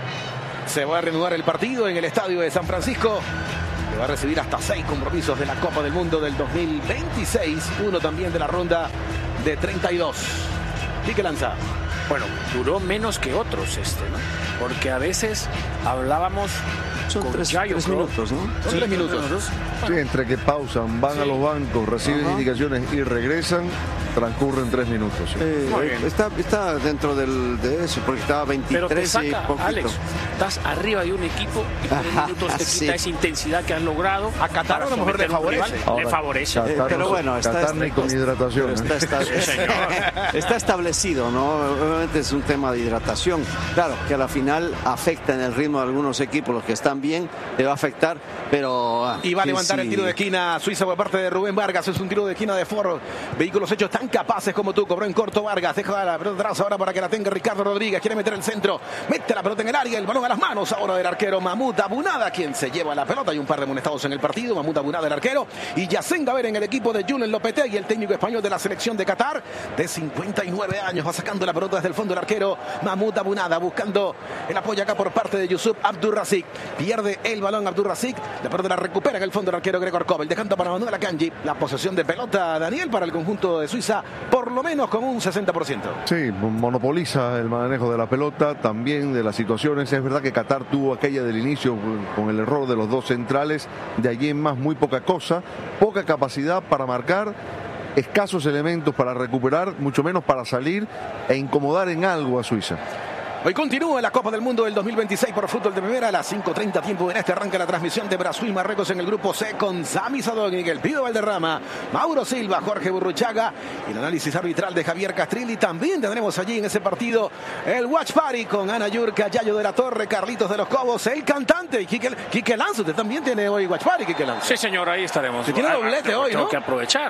Se va a reanudar el partido en el estadio de San Francisco. Que va a recibir hasta seis compromisos de la Copa del Mundo del dos mil veintiséis. Uno también de la ronda de treinta y dos. Quique Lanza. Bueno, duró menos que otros este, ¿no? Porque a veces hablábamos Son con tres, Yayo tres Pro. minutos, ¿no? Son sí, tres minutos. Sí, entre que pausan, van sí. a los bancos, reciben Ajá. indicaciones y regresan, transcurren tres minutos. Sí. Eh, está, está dentro del, de eso, porque estaba veintitrés. Pero te saca, y poquito. Alex, estás arriba de un equipo y tres Ajá, minutos te sí. quita esa intensidad que has logrado. A Qatar a lo mejor le favorece. Ahora, le favorece. Eh, pero bueno, está, Qatar ni con hidratación. Está, está, está, está establecido, ¿no? Obviamente es un tema de hidratación. Claro, que a la final afecta en el ritmo de algunos equipos, los que están bien, le va a afectar, pero... Y va a levantar sí. el tiro de esquina Suiza por parte de Rubén Vargas. Es un tiro de esquina de Ford. Vehículos hechos tan capaces como tú. Cobró en corto Vargas. Deja la pelota atrás ahora para que la tenga Ricardo Rodríguez. Quiere meter el centro. Mete la pelota en el área. El balón a las manos ahora del arquero Mahmoud Abunada, quien se lleva la pelota. Hay un par de amonestados en el partido. Mahmoud Abunada, el arquero. Y Yacén Gaber en el equipo de Julen Lopetegui, el técnico español de la selección de Qatar, de cincuenta y nueve años. Va sacando la pelota desde el fondo el arquero Mahmoud Abunada, buscando el apoyo acá por parte de Yusuf Abdurrazik. Pierde el balón Abdurrazik. La pelota la recupera en el fondo el arquero Gregor Kobel, dejando para Manuel Akanji la posesión de pelota, Daniel, para el conjunto de Suiza, por lo menos con un sesenta por ciento. Sí, monopoliza el manejo de la pelota, también de las situaciones. Es verdad que Qatar tuvo aquella del inicio con el error de los dos centrales, de allí en más muy poca cosa, poca capacidad para marcar, escasos elementos para recuperar, mucho menos para salir e incomodar en algo a Suiza. Hoy continúa la Copa del Mundo del dos mil veintiséis por fútbol de primera a las cinco treinta tiempo en este arranca la transmisión de Brasil Marruecos en el grupo C con Sami Sadogni, el Pido Valderrama, Mauro Silva, Jorge Burruchaga y el análisis arbitral de Javier Castrilli. También tendremos allí en ese partido el Watch Party con Ana Yurka, Yayo de la Torre, Carlitos de los Cobos, el cantante y Quique, Quique Lanza. Usted también tiene hoy Watch Party, Quique Lanza. Sí, señor, ahí estaremos. Se tiene doblete ah, hoy, tengo ¿no? que aprovechar.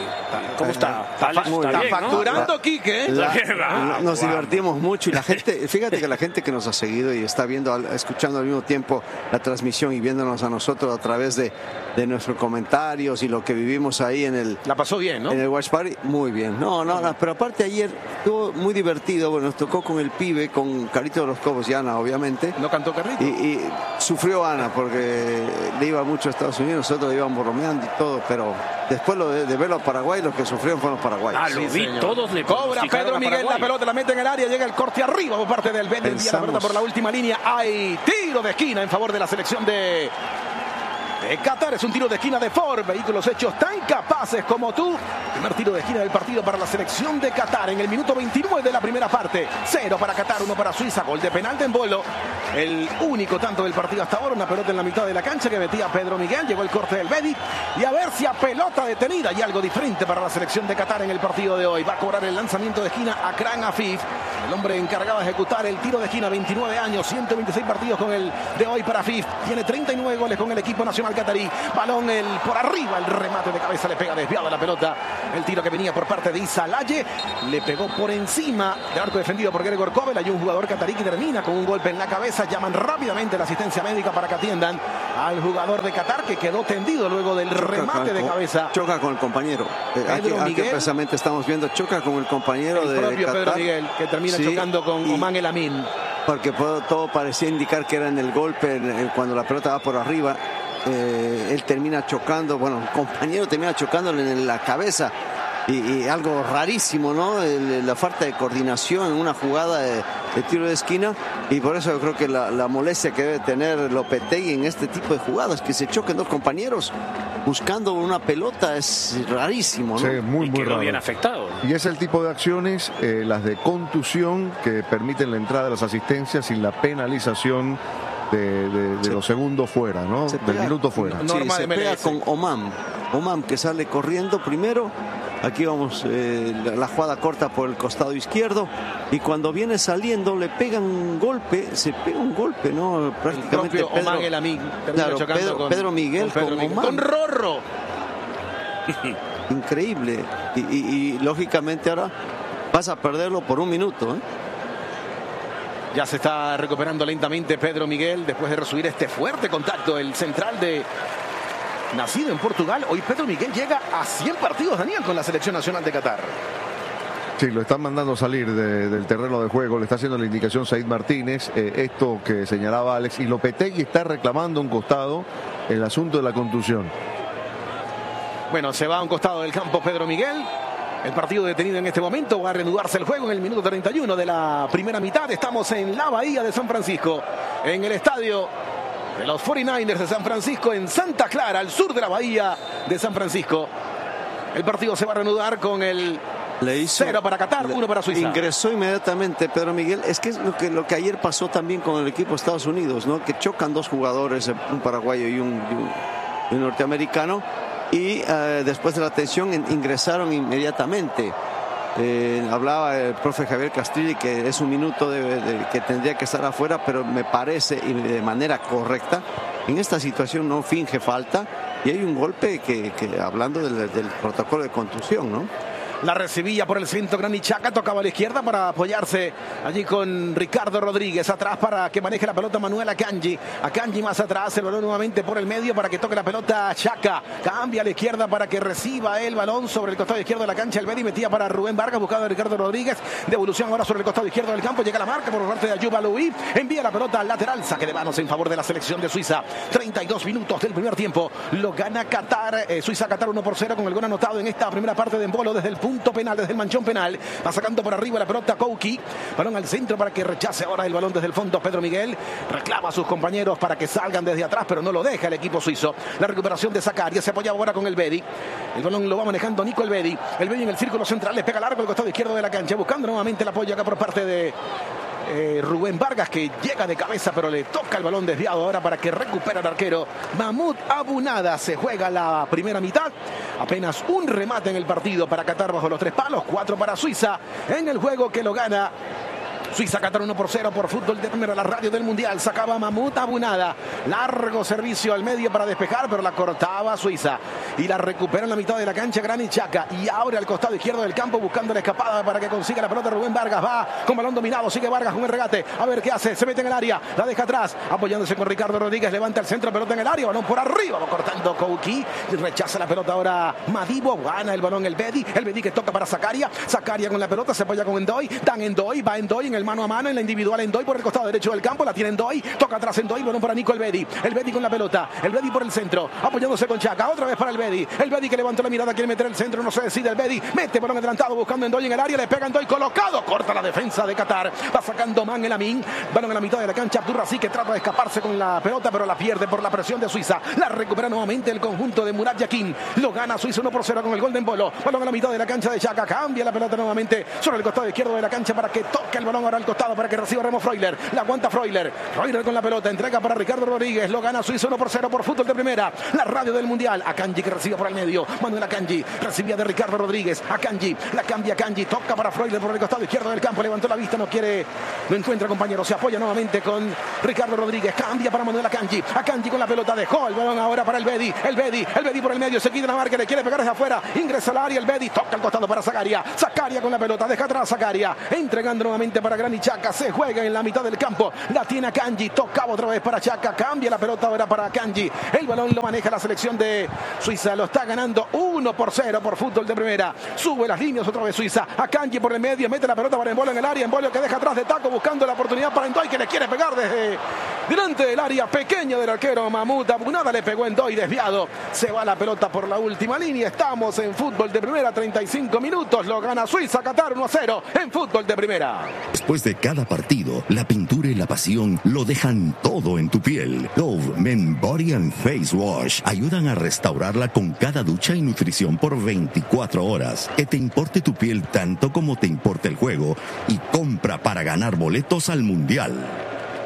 ¿Cómo está? Está, está, está, está bien, facturando, ¿no? Quique. La, la, nos wow. divertimos mucho y la gente, fíjate que la gente que nos ha seguido y está viendo, escuchando al mismo tiempo la transmisión y viéndonos a nosotros a través de, de nuestros comentarios y lo que vivimos ahí en el... La pasó bien, ¿no? En el Watch Party, muy bien. No, no, no, pero aparte ayer estuvo muy divertido, bueno, nos tocó con el pibe, con Carlitos de los Cobos y Ana, obviamente. ¿No cantó Carlitos? Y, y sufrió Ana porque le iba mucho a Estados Unidos, nosotros íbamos bromeando y todo, pero después lo de, de verlo a Paraguay, los que sufrieron fueron los paraguayos. Ah, lo sí, vi, señor. Todos le cobra Pedro Miguel, la pelota la mete en el área, llega el corte arriba por parte del Ben. La pelota por la última línea, hay tiro de esquina en favor de la selección de, de Qatar. Es un tiro de esquina de Ford, vehículos hechos tan capaces como tú. Primer tiro de esquina del partido para la selección de Qatar en el minuto veintinueve de la primera parte. Cero para Qatar, uno para Suiza, gol de penal de Embolo. El único tanto del partido hasta ahora, una pelota en la mitad de la cancha que metía Pedro Miguel, llegó el corte del Bedi y a ver si a pelota detenida y algo diferente para la selección de Qatar en el partido de hoy. Va a cobrar el lanzamiento de esquina Akran Afif, el hombre encargado de ejecutar el tiro de esquina, veintinueve años, ciento veintiséis partidos con el de hoy para Afif, tiene treinta y nueve goles con el equipo nacional catarí. Balón el por arriba, el remate de cabeza le pega desviado a la pelota, el tiro que venía por parte de Issa Laye, le pegó por encima del arco defendido por Gregor Kobel. Hay un jugador catarí que termina con un golpe en la cabeza, llaman rápidamente la asistencia médica para que atiendan al jugador de Qatar que quedó tendido luego del choca remate de cabeza. Choca con el compañero. Eh, aquí, aquí precisamente estamos viendo, choca con el compañero el de propio Qatar. Pedro Miguel, que termina sí, chocando con Oman El Amin. Porque todo parecía indicar que era en el golpe, en el, cuando la pelota va por arriba. Eh, él termina chocando, bueno, el compañero termina chocándole en la cabeza. Y, y algo rarísimo, ¿no? El, la falta de coordinación en una jugada de, de tiro de esquina, y por eso yo creo que la, la molestia que debe tener Lopetegui en este tipo de jugadas, que se choquen dos compañeros buscando una pelota, es rarísimo, ¿no? Sí, muy, y muy quedó raro. bien afectado. Y es el tipo de acciones, eh, las de contusión, que permiten la entrada de las asistencias sin la penalización de, de, de los segundos fuera, ¿no? Se Del pega, minuto fuera. Sí, se pega con Oman. Oman que sale corriendo primero. Aquí vamos, eh, la, la jugada corta por el costado izquierdo. Y cuando viene saliendo le pegan un golpe. Se pega un golpe, ¿no? Prácticamente el propio Pedro, Oman el amigo. Claro, Pedro, con, Pedro Miguel con, Pedro con, Miguel. Oman. Con Rorro. Increíble. Y, y, y lógicamente ahora vas a perderlo por un minuto, ¿eh? Ya se está recuperando lentamente Pedro Miguel después de recibir este fuerte contacto. El central de nacido en Portugal. Hoy Pedro Miguel llega a cien partidos, Daniel, con la selección nacional de Qatar. Sí, lo están mandando salir de, del terreno de juego. Le está haciendo la indicación Said Martínez. Eh, esto que señalaba Alex. Y Lopetegui está reclamando a un costado el asunto de la contusión. Bueno, se va a un costado del campo Pedro Miguel. El partido detenido en este momento. Va a reanudarse el juego en el minuto treinta y uno de la primera mitad. Estamos en la Bahía de San Francisco, en el estadio de los cuarenta y nueve ers de San Francisco, en Santa Clara, al sur de la Bahía de San Francisco. El partido se va a reanudar con el Le hizo, cero para Qatar, uno para Suiza. Ingresó inmediatamente Pedro Miguel. Es que es lo que, lo que ayer pasó también con el equipo de Estados Unidos, ¿no? Que chocan dos jugadores, un paraguayo y un, y un, y un norteamericano. Y eh, después de la tensión in, ingresaron inmediatamente. Eh, hablaba el profe Javier Castrilli que es un minuto de, de, que tendría que estar afuera, pero me parece y de manera correcta. En esta situación no finge falta y hay un golpe que, que hablando del, del protocolo de contusión, ¿no? La recibía por el centro Granit Xhaka, tocaba a la izquierda para apoyarse allí con Ricardo Rodríguez. Atrás para que maneje la pelota Manuel Akanji. Akanji más atrás, el balón nuevamente por el medio para que toque la pelota Xhaka. Cambia a la izquierda para que reciba el balón sobre el costado izquierdo de la cancha. El Bedi metía para Rubén Vargas, buscado a Ricardo Rodríguez. Devolución ahora sobre el costado izquierdo del campo. Llega la marca por parte de Ayoub Aloui. Envía la pelota al lateral. Saque de manos en favor de la selección de Suiza. treinta y dos minutos del primer tiempo. Lo gana Qatar. Eh, Suiza-Qatar uno por cero con el gol anotado en esta primera parte de Embolo desde el punto penal, desde el manchón penal. Va sacando por arriba la pelota Kouki. Balón al centro para que rechace ahora el balón desde el fondo Pedro Miguel. Reclama a sus compañeros para que salgan desde atrás, pero no lo deja el equipo suizo. La recuperación de Zakaria. Se apoya ahora con el Bedi. El balón lo va manejando Nico el Bedi. El Bedi en el círculo central. Le pega largo al costado izquierdo de la cancha. Buscando nuevamente el apoyo acá por parte de Eh, Rubén Vargas, que llega de cabeza pero le toca el balón desviado ahora para que recupere el arquero Mahmoud Abunada. Se juega la primera mitad, apenas un remate en el partido para Qatar bajo los tres palos, cuatro para Suiza en el juego que lo gana Suiza-Qatar uno por cero por Fútbol de Primera, la radio del Mundial. Sacaba Mahmoud Abunada, largo servicio al medio para despejar, pero la cortaba Suiza y la recupera en la mitad de la cancha Granit Xhaka y abre al costado izquierdo del campo buscando la escapada para que consiga la pelota. Rubén Vargas va con balón dominado, sigue Vargas con el regate, a ver qué hace, se mete en el área, la deja atrás, apoyándose con Ricardo Rodríguez, levanta el centro, pelota en el área, balón por arriba, va cortando Kouki, rechaza la pelota ahora Madibo, gana el balón el Bedi, el Bedi que toca para Zakaria, Zakaria con la pelota, se apoya con Endoy, dan Endoy, va Endoy en el mano a mano, en la individual Endoy por el costado derecho del campo, la tiene Endoy, toca atrás Endoy, balón para Nico el Bedi, el Bedi con la pelota, el Bedi por el centro, apoyándose con Xhaka, otra vez para el Bedi, el Bedi que levantó la mirada, quiere meter el centro, no se decide el Bedi, mete balón adelantado buscando Endoy en el área, le pega Endoy colocado, corta la defensa de Qatar, va sacando Man el Amin, balón en la mitad de la cancha, Abdurrazi que trata de escaparse con la pelota, pero la pierde por la presión de Suiza, la recupera nuevamente el conjunto de Murat Yakin, lo gana Suiza uno por cero con el gol de Embolo, balón en la mitad de la cancha de Xhaka, cambia la pelota nuevamente sobre el costado izquierdo de la cancha para que toque el balón ahora al costado para que reciba Remo Freuler, la aguanta Freuler, Freuler con la pelota, entrega para Ricardo Rodríguez, lo gana Suiza uno por cero por Fútbol de Primera, la radio del Mundial, Akanji que recibe por el medio, Manuel Akanji, recibía de Ricardo Rodríguez, Akanji, la cambia Akanji, toca para Freuler por el costado izquierdo del campo, levantó la vista, no quiere, no encuentra compañero, se apoya nuevamente con Ricardo Rodríguez, cambia para Manuel Akanji, Akanji con la pelota, dejó el balón ahora para el Bedi, el Bedi, el Bedi por el medio, se quita la marca, le quiere pegar desde afuera, ingresa al área, el Bedi, toca al costado para Zakaria, Zakaria con la pelota, deja atrás Zakaria, entregando nuevamente para Granit Xhaka, se juega en la mitad del campo, la tiene Akanji, tocaba otra vez para Xhaka, cambia la pelota ahora para Akanji, el balón lo maneja la selección de Suiza, lo está ganando uno por cero por Fútbol de Primera, sube las líneas otra vez Suiza, Akanji por el medio, mete la pelota para Embolo en el área, Embolo que deja atrás de taco buscando la oportunidad para Endoy que le quiere pegar desde delante del área pequeña del arquero Mahmoud Abunada, le pegó Endoy desviado, se va la pelota por la última línea, estamos en Fútbol de Primera, treinta y cinco minutos, lo gana Suiza, Qatar uno a cero en Fútbol de Primera. Después de cada partido, la pintura y la pasión lo dejan todo en tu piel. Dove Men Body and Face Wash ayudan a restaurarla con cada ducha y nutrición por veinticuatro horas. Que te importe tu piel tanto como te importa el juego y compra para ganar boletos al Mundial.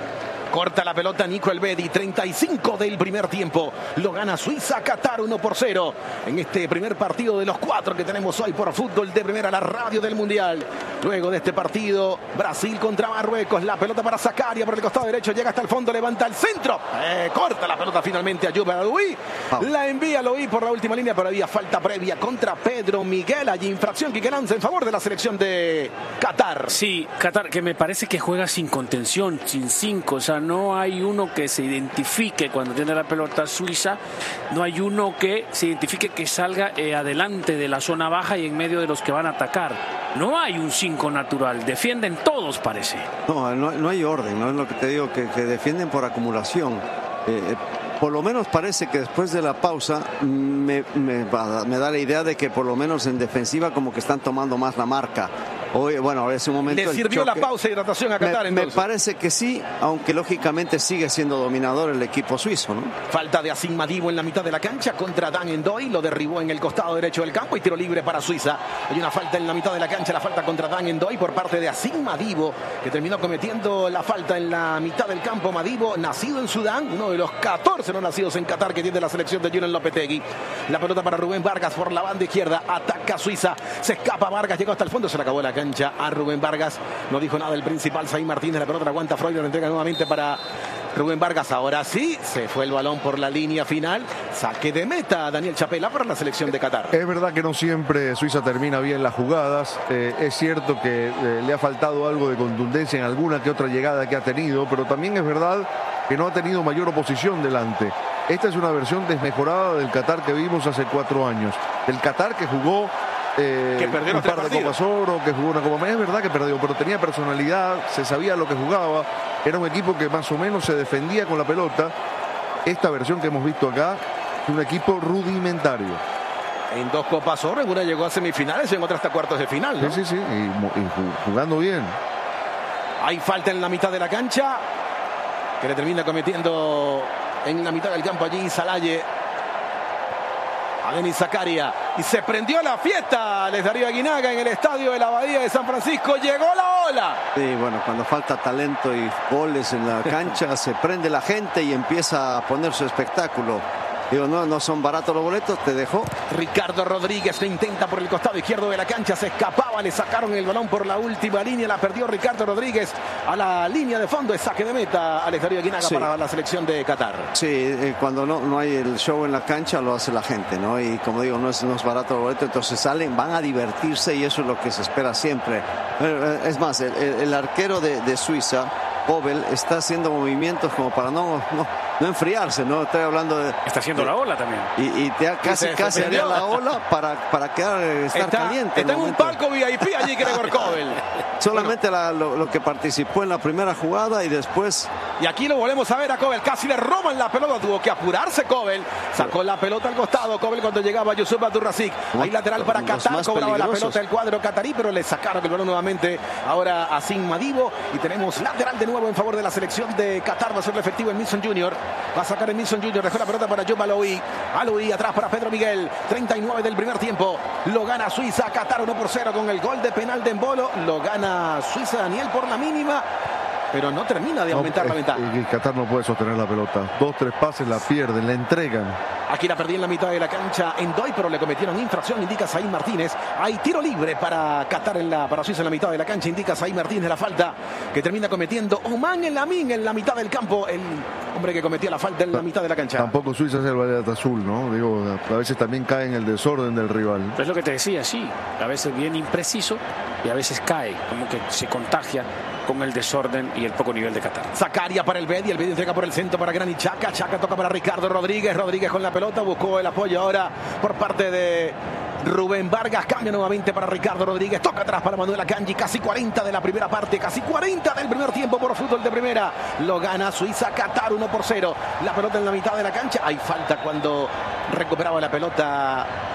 Corta la pelota Nico Elvedi, treinta y cinco del primer tiempo. Lo gana Suiza, Qatar uno por cero. En este primer partido de los cuatro que tenemos hoy por Fútbol de Primera, la radio del Mundial. Luego de este partido, Brasil contra Marruecos. La pelota para Zakaria por el costado derecho. Llega hasta el fondo, levanta el centro. Eh, corta la pelota finalmente a Yuba Aloui. La envía Aloui por la última línea, pero había falta previa contra Pedro Miguel. Allí infracción que lanza en favor de la selección de Qatar. Sí, Qatar, que me parece que juega sin contención, sin cinco. O sea, no hay uno que se identifique cuando tiene la pelota Suiza. No hay uno que se identifique que salga eh, adelante de la zona baja y en medio de los que van a atacar. No hay un cinco natural. Defienden todos, parece. No, no, no hay orden, no es lo que te digo, que, que defienden por acumulación. Eh, por lo menos parece que después de la pausa me, me, me da la idea de que por lo menos en defensiva como que están tomando más la marca. Hoy, bueno, es un momento. ¿Le sirvió la pausa y hidratación a Qatar? Me, entonces? me parece que sí, aunque lógicamente sigue siendo dominador el equipo suizo, ¿no? Falta de Asim Madibo en la mitad de la cancha contra Dan Ndoye, lo derribó en el costado derecho del campo y tiro libre para Suiza. Hay una falta en la mitad de la cancha, la falta contra Dan Ndoye por parte de Asim Madibo, que terminó cometiendo la falta en la mitad del campo. Madibo, nacido en Sudán, uno de los catorce no nacidos en Qatar que tiene la selección de Julen Lopetegui. La pelota para Rubén Vargas por la banda izquierda, ataca Suiza, se escapa Vargas, llegó hasta el fondo, se le acabó la cancha a Rubén Vargas. No dijo nada el principal Zayn Martínez. La pelota la aguanta Freud, la entrega nuevamente para Rubén Vargas. Ahora sí, se fue el balón por la línea final. Saque de meta Daniel Chapela para la selección de Qatar. Es verdad que no siempre Suiza termina bien las jugadas. Eh, es cierto que eh, le ha faltado algo de contundencia en alguna que otra llegada que ha tenido, pero también es verdad que no ha tenido mayor oposición delante. Esta es una versión desmejorada del Qatar que vimos hace cuatro años. El Qatar que jugó Eh, que perdió un par de Copas Oro, que jugó una Copa América. Es verdad que perdió, pero tenía personalidad, se sabía lo que jugaba, era un equipo que más o menos se defendía con la pelota. Esta versión que hemos visto acá es un equipo rudimentario. En dos Copas Oro, en una llegó a semifinales y en otra hasta cuartos de final, ¿no? Sí, sí, sí, y, y jugando bien. Hay falta en la mitad de la cancha, que le termina cometiendo en la mitad del campo allí Salaye a Denis Zakaria, y se prendió la fiesta Les Darío Aguinaga en el estadio de la Abadía de San Francisco. Llegó la ola. Sí, bueno, cuando falta talento y goles en la cancha se prende la gente y empieza a poner su espectáculo. Digo, no, no son baratos los boletos, te dejó. Ricardo Rodríguez lo intenta por el costado izquierdo de la cancha, se escapaba, le sacaron el balón por la última línea, la perdió Ricardo Rodríguez a la línea de fondo, es saque de meta Alex Darío Aguinaga sí. para la selección de Qatar. Sí, eh, cuando no, no hay el show en la cancha lo hace la gente, ¿no? Y como digo, no es, no es barato los boletos, entonces salen, van a divertirse y eso es lo que se espera siempre. Es más, el, el arquero de, de Suiza, Kobel, está haciendo movimientos como para no, no, no enfriarse, ¿no? Estoy hablando de... Está haciendo de, la ola también. Y, y te ha casi, se, casi haría la ola para, para quedar, estar está, caliente. Está en un palco V I P allí Gregor Kobel. Solamente bueno. la, lo, lo que participó en la primera jugada y después... Y aquí lo volvemos a ver a Kobel, casi le roban la pelota, tuvo que apurarse Kobel, sacó la pelota al costado, Kobel cuando llegaba Yusuf Abdurrazik, ahí lateral para Qatar, cobraba la pelota el cuadro catarí, pero le sacaron el balón nuevamente ahora a Asim Madibo, y tenemos lateral de nuevo en favor de la selección de Qatar, va a ser efectivo en Milson Junior, va a sacar en Milson Junior, dejó la pelota para Job Aloui, Aloui atrás para Pedro Miguel, treinta y nueve del primer tiempo, lo gana Suiza, Qatar uno por cero con el gol de penal de Embolo, lo gana Suiza Daniel por la mínima, pero no termina de aumentar no, la ventaja. Y Qatar no puede sostener la pelota. Dos, tres pases, la pierden, la entregan. Aquí la perdí en la mitad de la cancha en Ndoye, pero le cometieron infracción, indica Zayn Martínez. Hay tiro libre para Qatar, en la, para Suiza en la mitad de la cancha, indica Zayn Martínez la falta que termina cometiendo Oman El Amin en la mitad del campo. El hombre que cometió la falta en la mitad de la cancha. Tampoco Suiza es el Valladolid azul, ¿no? Digo, a veces también cae en el desorden del rival. Es lo que te decía, sí. A veces bien impreciso y a veces cae, como que se contagia con el desorden y el poco nivel de Qatar. Zakaria para el Bedi, el Bedi entrega por el centro para Granit Xhaka, Xhaka toca para Ricardo Rodríguez, Rodríguez con la pelota, buscó el apoyo ahora por parte de Rubén Vargas, cambia nuevamente para Ricardo Rodríguez, toca atrás para Manuel Akanji, casi cuarenta de la primera parte, casi cuarenta del primer tiempo por Fútbol de Primera, lo gana Suiza, Qatar uno por cero, la pelota en la mitad de la cancha, hay falta cuando recuperaba la pelota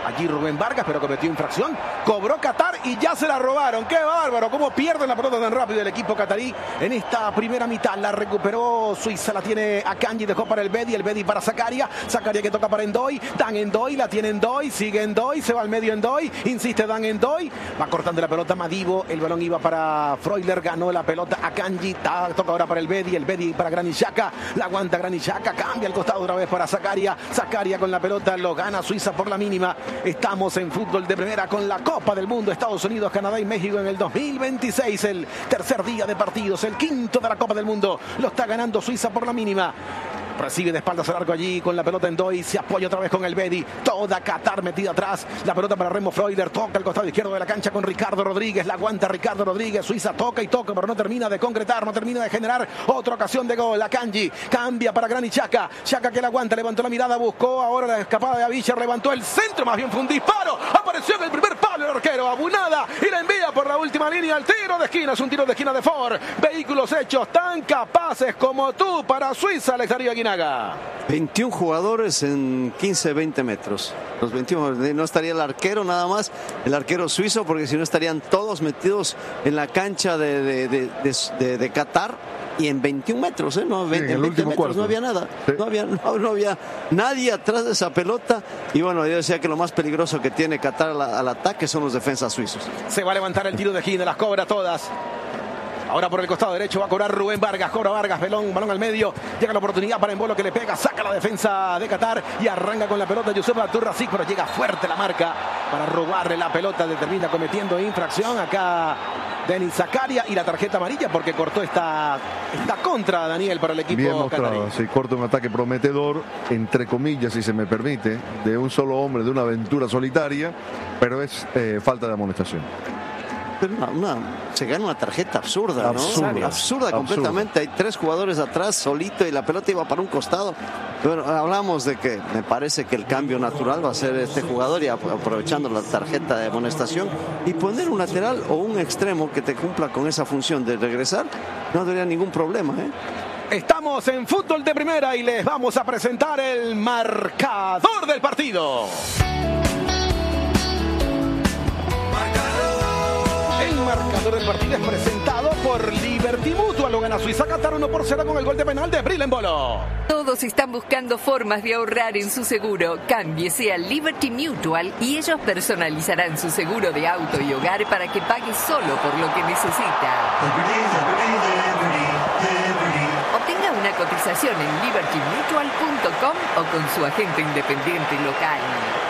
allí Rubén Vargas, pero cometió infracción. Cobró Qatar y ya se la robaron. ¡Qué bárbaro! ¿Cómo pierden la pelota tan rápido el equipo catarí en esta primera mitad? La recuperó Suiza, la tiene Akanji, dejó para el Bedi, el Bedi para Zakaria. Zakaria que toca para Endoy. Dan Endoy, la tiene Endoy, sigue Endoy, se va al medio Endoy, insiste Dan Endoy. Va cortando la pelota Madivo, el balón iba para Freuler, ganó la pelota Akanji, toca ahora para el Bedi, el Bedi para Granit Xhaka, la aguanta Granit Xhaka, cambia al costado otra vez para Zakaria. Zakaria con la pelota, lo gana Suiza por la mínima. Estamos en fútbol de primera con la Copa del Mundo, Estados Unidos, Canadá y México en el dos mil veintiséis, el tercer día de partidos, el quinto de la Copa del Mundo. Lo está ganando Suiza por la mínima. Recibe de espaldas al arco allí con la pelota en Doy, se apoya otra vez con el Bedi, toda Qatar metida atrás, la pelota para Remo Freuler, toca al costado izquierdo de la cancha con Ricardo Rodríguez, la aguanta Ricardo Rodríguez, Suiza toca y toca, pero no termina de concretar, no termina de generar otra ocasión de gol. Akanji cambia para Granit Xhaka, Xhaka que la aguanta, levantó la mirada, buscó ahora la escapada de Avisher, levantó el centro, más bien fue un disparo, apareció en el primer palo el arquero, Abunada, y la envía por la última línea, el tiro de esquina, es un tiro de esquina de Ford, vehículos hechos tan capaces como tú para Suiza, Alex Darío Aguinaga. veintiún jugadores en quince, veinte metros. Los veintiuno, no estaría el arquero nada más, el arquero suizo, porque si no estarían todos metidos en la cancha de, de, de, de, de, de Qatar. Y en veintiún metros, ¿eh? No, veinte, sí, en veinte metros cuarto. No había nada, sí. no, había, no, no había nadie atrás de esa pelota. Y bueno, yo decía que lo más peligroso que tiene Qatar al, al ataque son los defensas suizos. Se va a levantar el tiro de esquina, las cobra todas. Ahora por el costado derecho va a cobrar Rubén Vargas, cobra Vargas, balón, balón al medio, llega la oportunidad para Embolo que le pega, saca la defensa de Qatar y arranca con la pelota Youssef Abdurrazik, pero llega fuerte la marca para robarle la pelota, termina cometiendo infracción acá Denis Zakaria y la tarjeta amarilla porque cortó esta, esta contra, Daniel, para el equipo bien mostrado, catarí. Sí, corta un ataque prometedor, entre comillas, si se me permite, de un solo hombre, de una aventura solitaria, pero es eh, falta de amonestación. Pero una, una, se gana una tarjeta absurda, ¿no? Absurda, absurda, absurda completamente. Hay tres jugadores atrás solito y la pelota iba para un costado. Pero hablamos de que me parece que el cambio natural va a ser este jugador y aprovechando la tarjeta de amonestación y poner un lateral o un extremo que te cumpla con esa función de regresar, no tendría ningún problema, ¿eh? Estamos en fútbol de primera y les vamos a presentar el marcador del partido. El marcador del partido es presentado por Liberty Mutual. Lo gana Suiza Qatar uno por cero con el gol de penal de Bril Embolo. Todos están buscando formas de ahorrar en su seguro. Cámbiese a Liberty Mutual y ellos personalizarán su seguro de auto y hogar para que pague solo por lo que necesita. Obtenga una cotización en liberty mutual punto com o con su agente independiente local.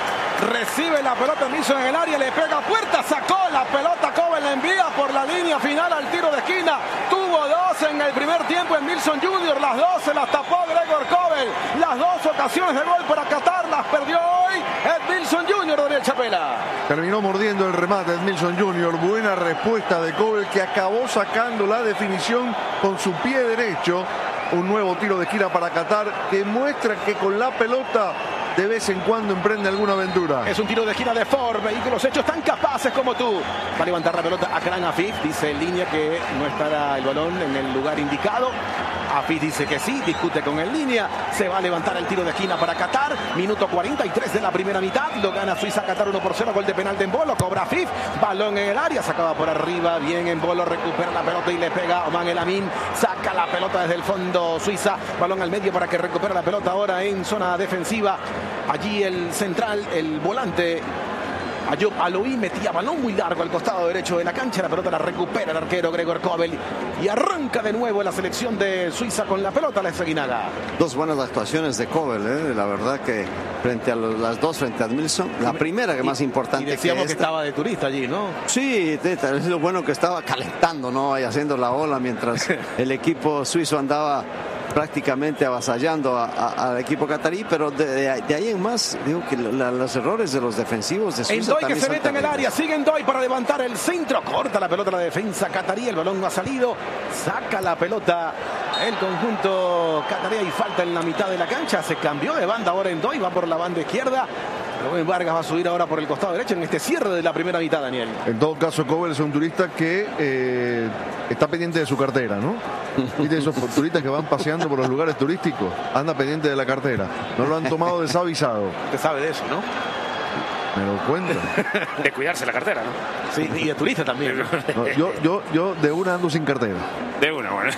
Recibe la pelota Nilsson en el área, le pega a puerta, sacó la pelota, Kovel la envía por la línea final al tiro de esquina. Tuvo dos en el primer tiempo en Nilsson junior, las dos se las tapó Gregor Kovel. Las dos ocasiones de gol para Qatar las perdió hoy Edmilson junior, Daniel Chapela. Terminó mordiendo el remate Edmilson junior, buena respuesta de Kovel que acabó sacando la definición con su pie derecho. Un nuevo tiro de esquina para Qatar que muestra que con la pelota de vez en cuando emprende alguna aventura. Es un tiro de esquina de Ford, vehículos hechos tan capaces como tú. Va a levantar la pelota a Akran Afif, dice en línea que no estará el balón en el lugar indicado. Afif dice que sí, discute con el línea. Se va a levantar el tiro de esquina para Qatar. Minuto cuarenta y tres de la primera mitad. Lo gana Suiza Qatar uno por cero. Gol de penal de Embolo. Cobra Afif. Balón en el área. Sacaba por arriba. Bien Embolo. Recupera la pelota y le pega a Oman El Amin. Saca la pelota desde el fondo Suiza. Balón al medio para que recupere la pelota ahora en zona defensiva. Allí el central, el volante Ayub Aloui metía balón muy largo al costado derecho de la cancha. La pelota la recupera el arquero Gregor Kovel y arranca de nuevo la selección de Suiza con la pelota, la Aguinaga. Dos buenas actuaciones de Kovel, ¿eh? La verdad que frente a los, las dos frente a Edmilson, la primera que y, más importante. Y decíamos que, que estaba de turista allí, ¿no? Sí, es lo bueno que estaba calentando, ¿no? Y haciendo la ola mientras el equipo suizo andaba prácticamente avasallando al equipo catarí, pero de, de, de ahí en más digo que la, los errores de los defensivos de Suiza Endoy que se mete en el área, sigue Endoy para levantar el centro, corta la pelota la defensa catarí, el balón no ha salido, saca la pelota el conjunto catarí y falta en la mitad de la cancha, se cambió de banda ahora Endoy, va por la banda izquierda. Rubén Vargas va a subir ahora por el costado derecho en este cierre de la primera mitad, Daniel. En todo caso, Kovel es un turista que eh, está pendiente de su cartera, ¿no? ¿Viste esos turistas que van paseando por los lugares turísticos? Anda pendiente de la cartera. No lo han tomado desavisado. Usted sabe de eso, ¿no? Me lo cuento. De cuidarse la cartera, ¿no? Sí, y de turista también. No, yo, yo, yo de una ando sin cartera. De una, bueno.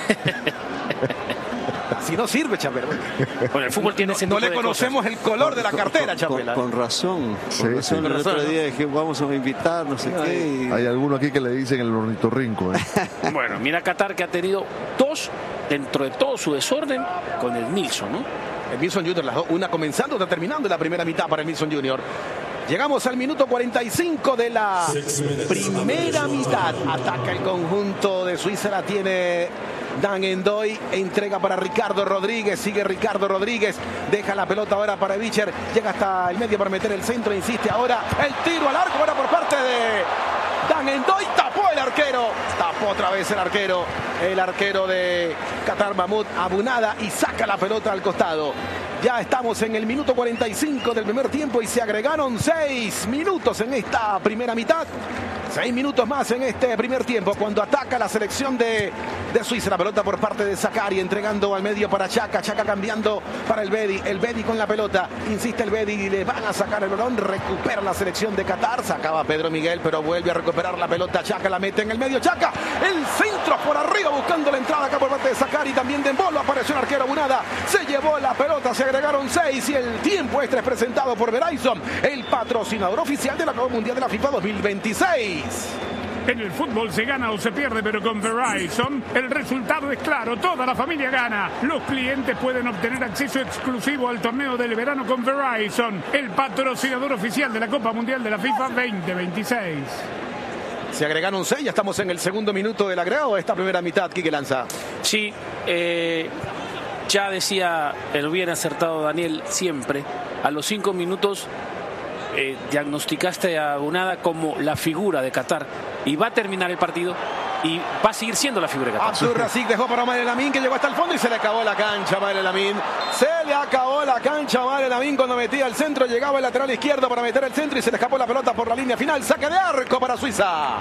Si no sirve, Chapela. Bueno, el fútbol tiene ese No, tipo no le de conocemos cosas. el color de la cartera, con, Chapela. Con, con razón. Sí, Con razón. sí. El otro día dije, vamos a invitar, no sé qué. Y... Hay alguno aquí que le dicen el ornitorrinco. ¿eh? Bueno, mira Qatar que ha tenido dos dentro de todo su desorden con el Nilsson, ¿no? El Nilsson Junior, las dos, una comenzando, otra terminando la primera mitad para el Nilsson Junior. Llegamos al minuto cuarenta y cinco de la primera mitad. Ataca el conjunto de Suiza, la tiene Dan Endoy, entrega para Ricardo Rodríguez, sigue Ricardo Rodríguez, deja la pelota ahora para Bicher, llega hasta el medio para meter el centro, insiste ahora el tiro al arco ahora por parte de Dan Endoy, tapó el arquero, tapó otra vez el arquero, el arquero de Qatar, Mahmoud Abunada, y saca la pelota al costado. Ya estamos en el minuto cuarenta y cinco del primer tiempo y se agregaron seis minutos en esta primera mitad. Seis minutos más en este primer tiempo cuando ataca la selección de, de Suiza. La pelota por parte de Zakari, entregando al medio para Chaka. Chaka cambiando para el Bedi. El Bedi con la pelota. Insiste el Bedi y le van a sacar el balón. Recupera la selección de Qatar. Sacaba Pedro Miguel, pero vuelve a recuperar la pelota. Chaka la mete en el medio. Chaka, el centro por arriba buscando la entrada acá por parte de Zakari. También de Embolo apareció el arquero Abunada. Se llevó la pelota. Se agregaron seis y el tiempo extra es presentado por Verizon, el patrocinador oficial de la Copa Mundial de la FIFA dos mil veintiséis. En el fútbol se gana o se pierde, pero con Verizon el resultado es claro, toda la familia gana. Los clientes pueden obtener acceso exclusivo al torneo del verano con Verizon, el patrocinador oficial de la Copa Mundial de la FIFA veinte veintiséis. Se agregaron seis, ya estamos en el segundo minuto del agregado de esta primera mitad. Quique Lanza. Sí, eh, ya decía el bien acertado Daniel siempre, a los cinco minutos eh, diagnosticaste a Abunada como la figura de Qatar y va a terminar el partido y va a seguir siendo la figura de Qatar. Abdur Razik dejó para Omar El Amin, que llegó hasta el fondo y se le acabó la cancha a Omar El Amin. Se le acabó la cancha a Omar El Amin cuando metía el centro, llegaba el lateral izquierdo para meter el centro y se le escapó la pelota por la línea final. Saque de arco para Suiza.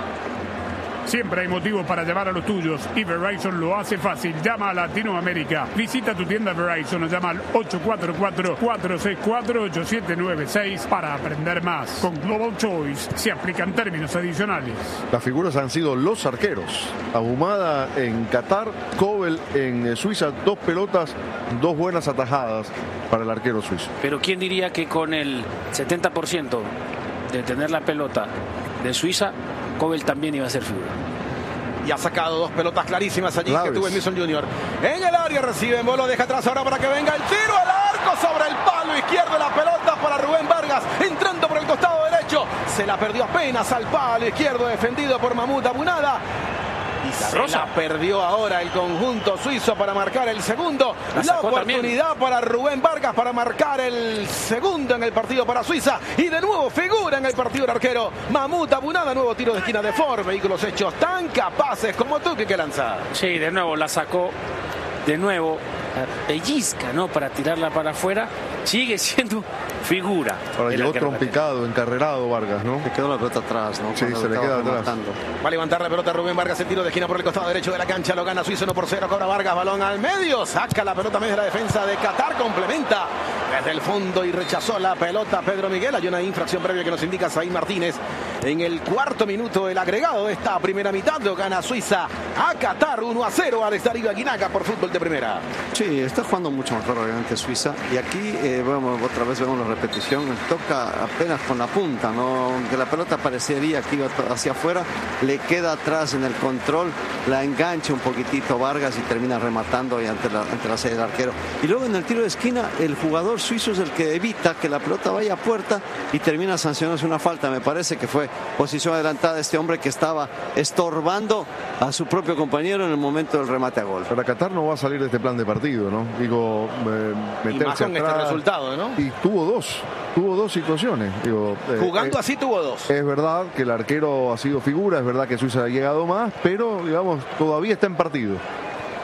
Siempre hay motivos para llamar a los tuyos y Verizon lo hace fácil. Llama a Latinoamérica. Visita tu tienda Verizon o llama al ocho cuatro cuatro, cuatro seis cuatro, ocho siete nueve seis para aprender más. Con Global Choice se aplican términos adicionales. Las figuras han sido los arqueros. Ahumada en Qatar, Kobel en Suiza. Dos pelotas, dos buenas atajadas para el arquero suizo. Pero ¿quién diría que con el setenta por ciento de tener la pelota de Suiza, Kobel también iba a ser figura? Y ha sacado dos pelotas clarísimas allí Claves. que tuvo el Nilsson Junior. En el área recibe Embolo, deja atrás ahora para que venga el tiro al arco sobre el palo izquierdo. La pelota para Rubén Vargas, entrando por el costado derecho. Se la perdió apenas al palo izquierdo, defendido por Mahmoud Abunada. Y se la perdió ahora el conjunto suizo para marcar el segundo. La, la oportunidad también para Rubén Vargas para marcar el segundo en el partido para Suiza. Y de nuevo figura en el partido el arquero Mahmoud Abunada. Nuevo tiro de esquina de Ford. Vehículos hechos tan capaces como tú, que lanza. Sí, de nuevo la sacó. De nuevo pellizca, ¿no? Para tirarla para afuera. Sigue siendo figura. Ahora llegó trompicado, encarrerado Vargas, ¿no? Se quedó la pelota atrás, ¿no? Sí, Cuando se le queda atrás. Va a levantar la pelota Rubén Vargas, el tiro de esquina por el costado derecho de la cancha, lo gana Suiza uno por cero, cobra Vargas, balón al medio, saca la pelota medio de la defensa de Qatar, complementa desde el fondo y rechazó la pelota Pedro Miguel. Hay una infracción previa que nos indica Saín Martínez. En el cuarto minuto el agregado de esta primera mitad lo gana Suiza a Qatar uno a cero al Estadio Aguinaga por fútbol de primera. Sí, está jugando mucho mejor obviamente Suiza y aquí eh, vamos, otra vez vemos la repetición, toca apenas con la punta, ¿no? Aunque la pelota parecería que iba hacia afuera, le queda atrás en el control, la engancha un poquitito Vargas y termina rematando y ante la, ante la serie del arquero. Y luego en el tiro de esquina el jugador suizo es el que evita que la pelota vaya a puerta y termina sancionándose una falta. Me parece que fue posición adelantada de este hombre que estaba estorbando a su propio compañero en el momento del remate a gol. Pero Qatar no va a salir de este plan de partido, ¿no? Digo, eh, meterse y más con atrás, este resultado, ¿no? Y tuvo dos, tuvo dos situaciones. Digo, eh, Jugando eh, así tuvo dos. Es verdad que el arquero ha sido figura, es verdad que Suiza ha llegado más, pero digamos, todavía está en partido.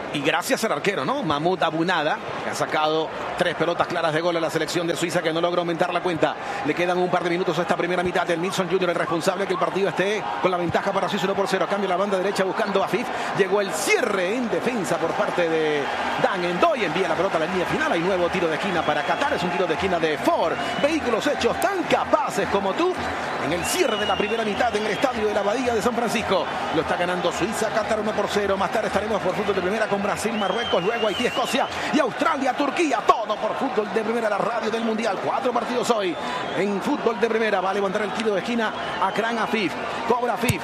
Y gracias al arquero, ¿no? Mahmoud Abunada, que ha sacado tres pelotas claras de gol a la selección de Suiza, que no logra aumentar la cuenta. Le quedan un par de minutos a esta primera mitad. El Nilsson junior, el responsable que el partido esté con la ventaja para Suiza uno por cero. A cambio, la banda derecha buscando a Afif. Llegó el cierre en defensa por parte de Dan Endoy. Envía la pelota a la línea final. Hay nuevo tiro de esquina para Qatar. Es un tiro de esquina de Ford. Vehículos hechos tan capaces como tú. En el cierre de la primera mitad en el estadio de la Abadía de San Francisco. Lo está ganando Suiza, Qatar uno por cero. Más tarde estaremos por fútbol de primera con Brasil, Marruecos, luego Haití, Escocia y Australia, Turquía. Todo por fútbol de primera, la radio del Mundial. Cuatro partidos hoy en fútbol de primera. Va a levantar el tiro de esquina Akram Afif. Cobra Afif.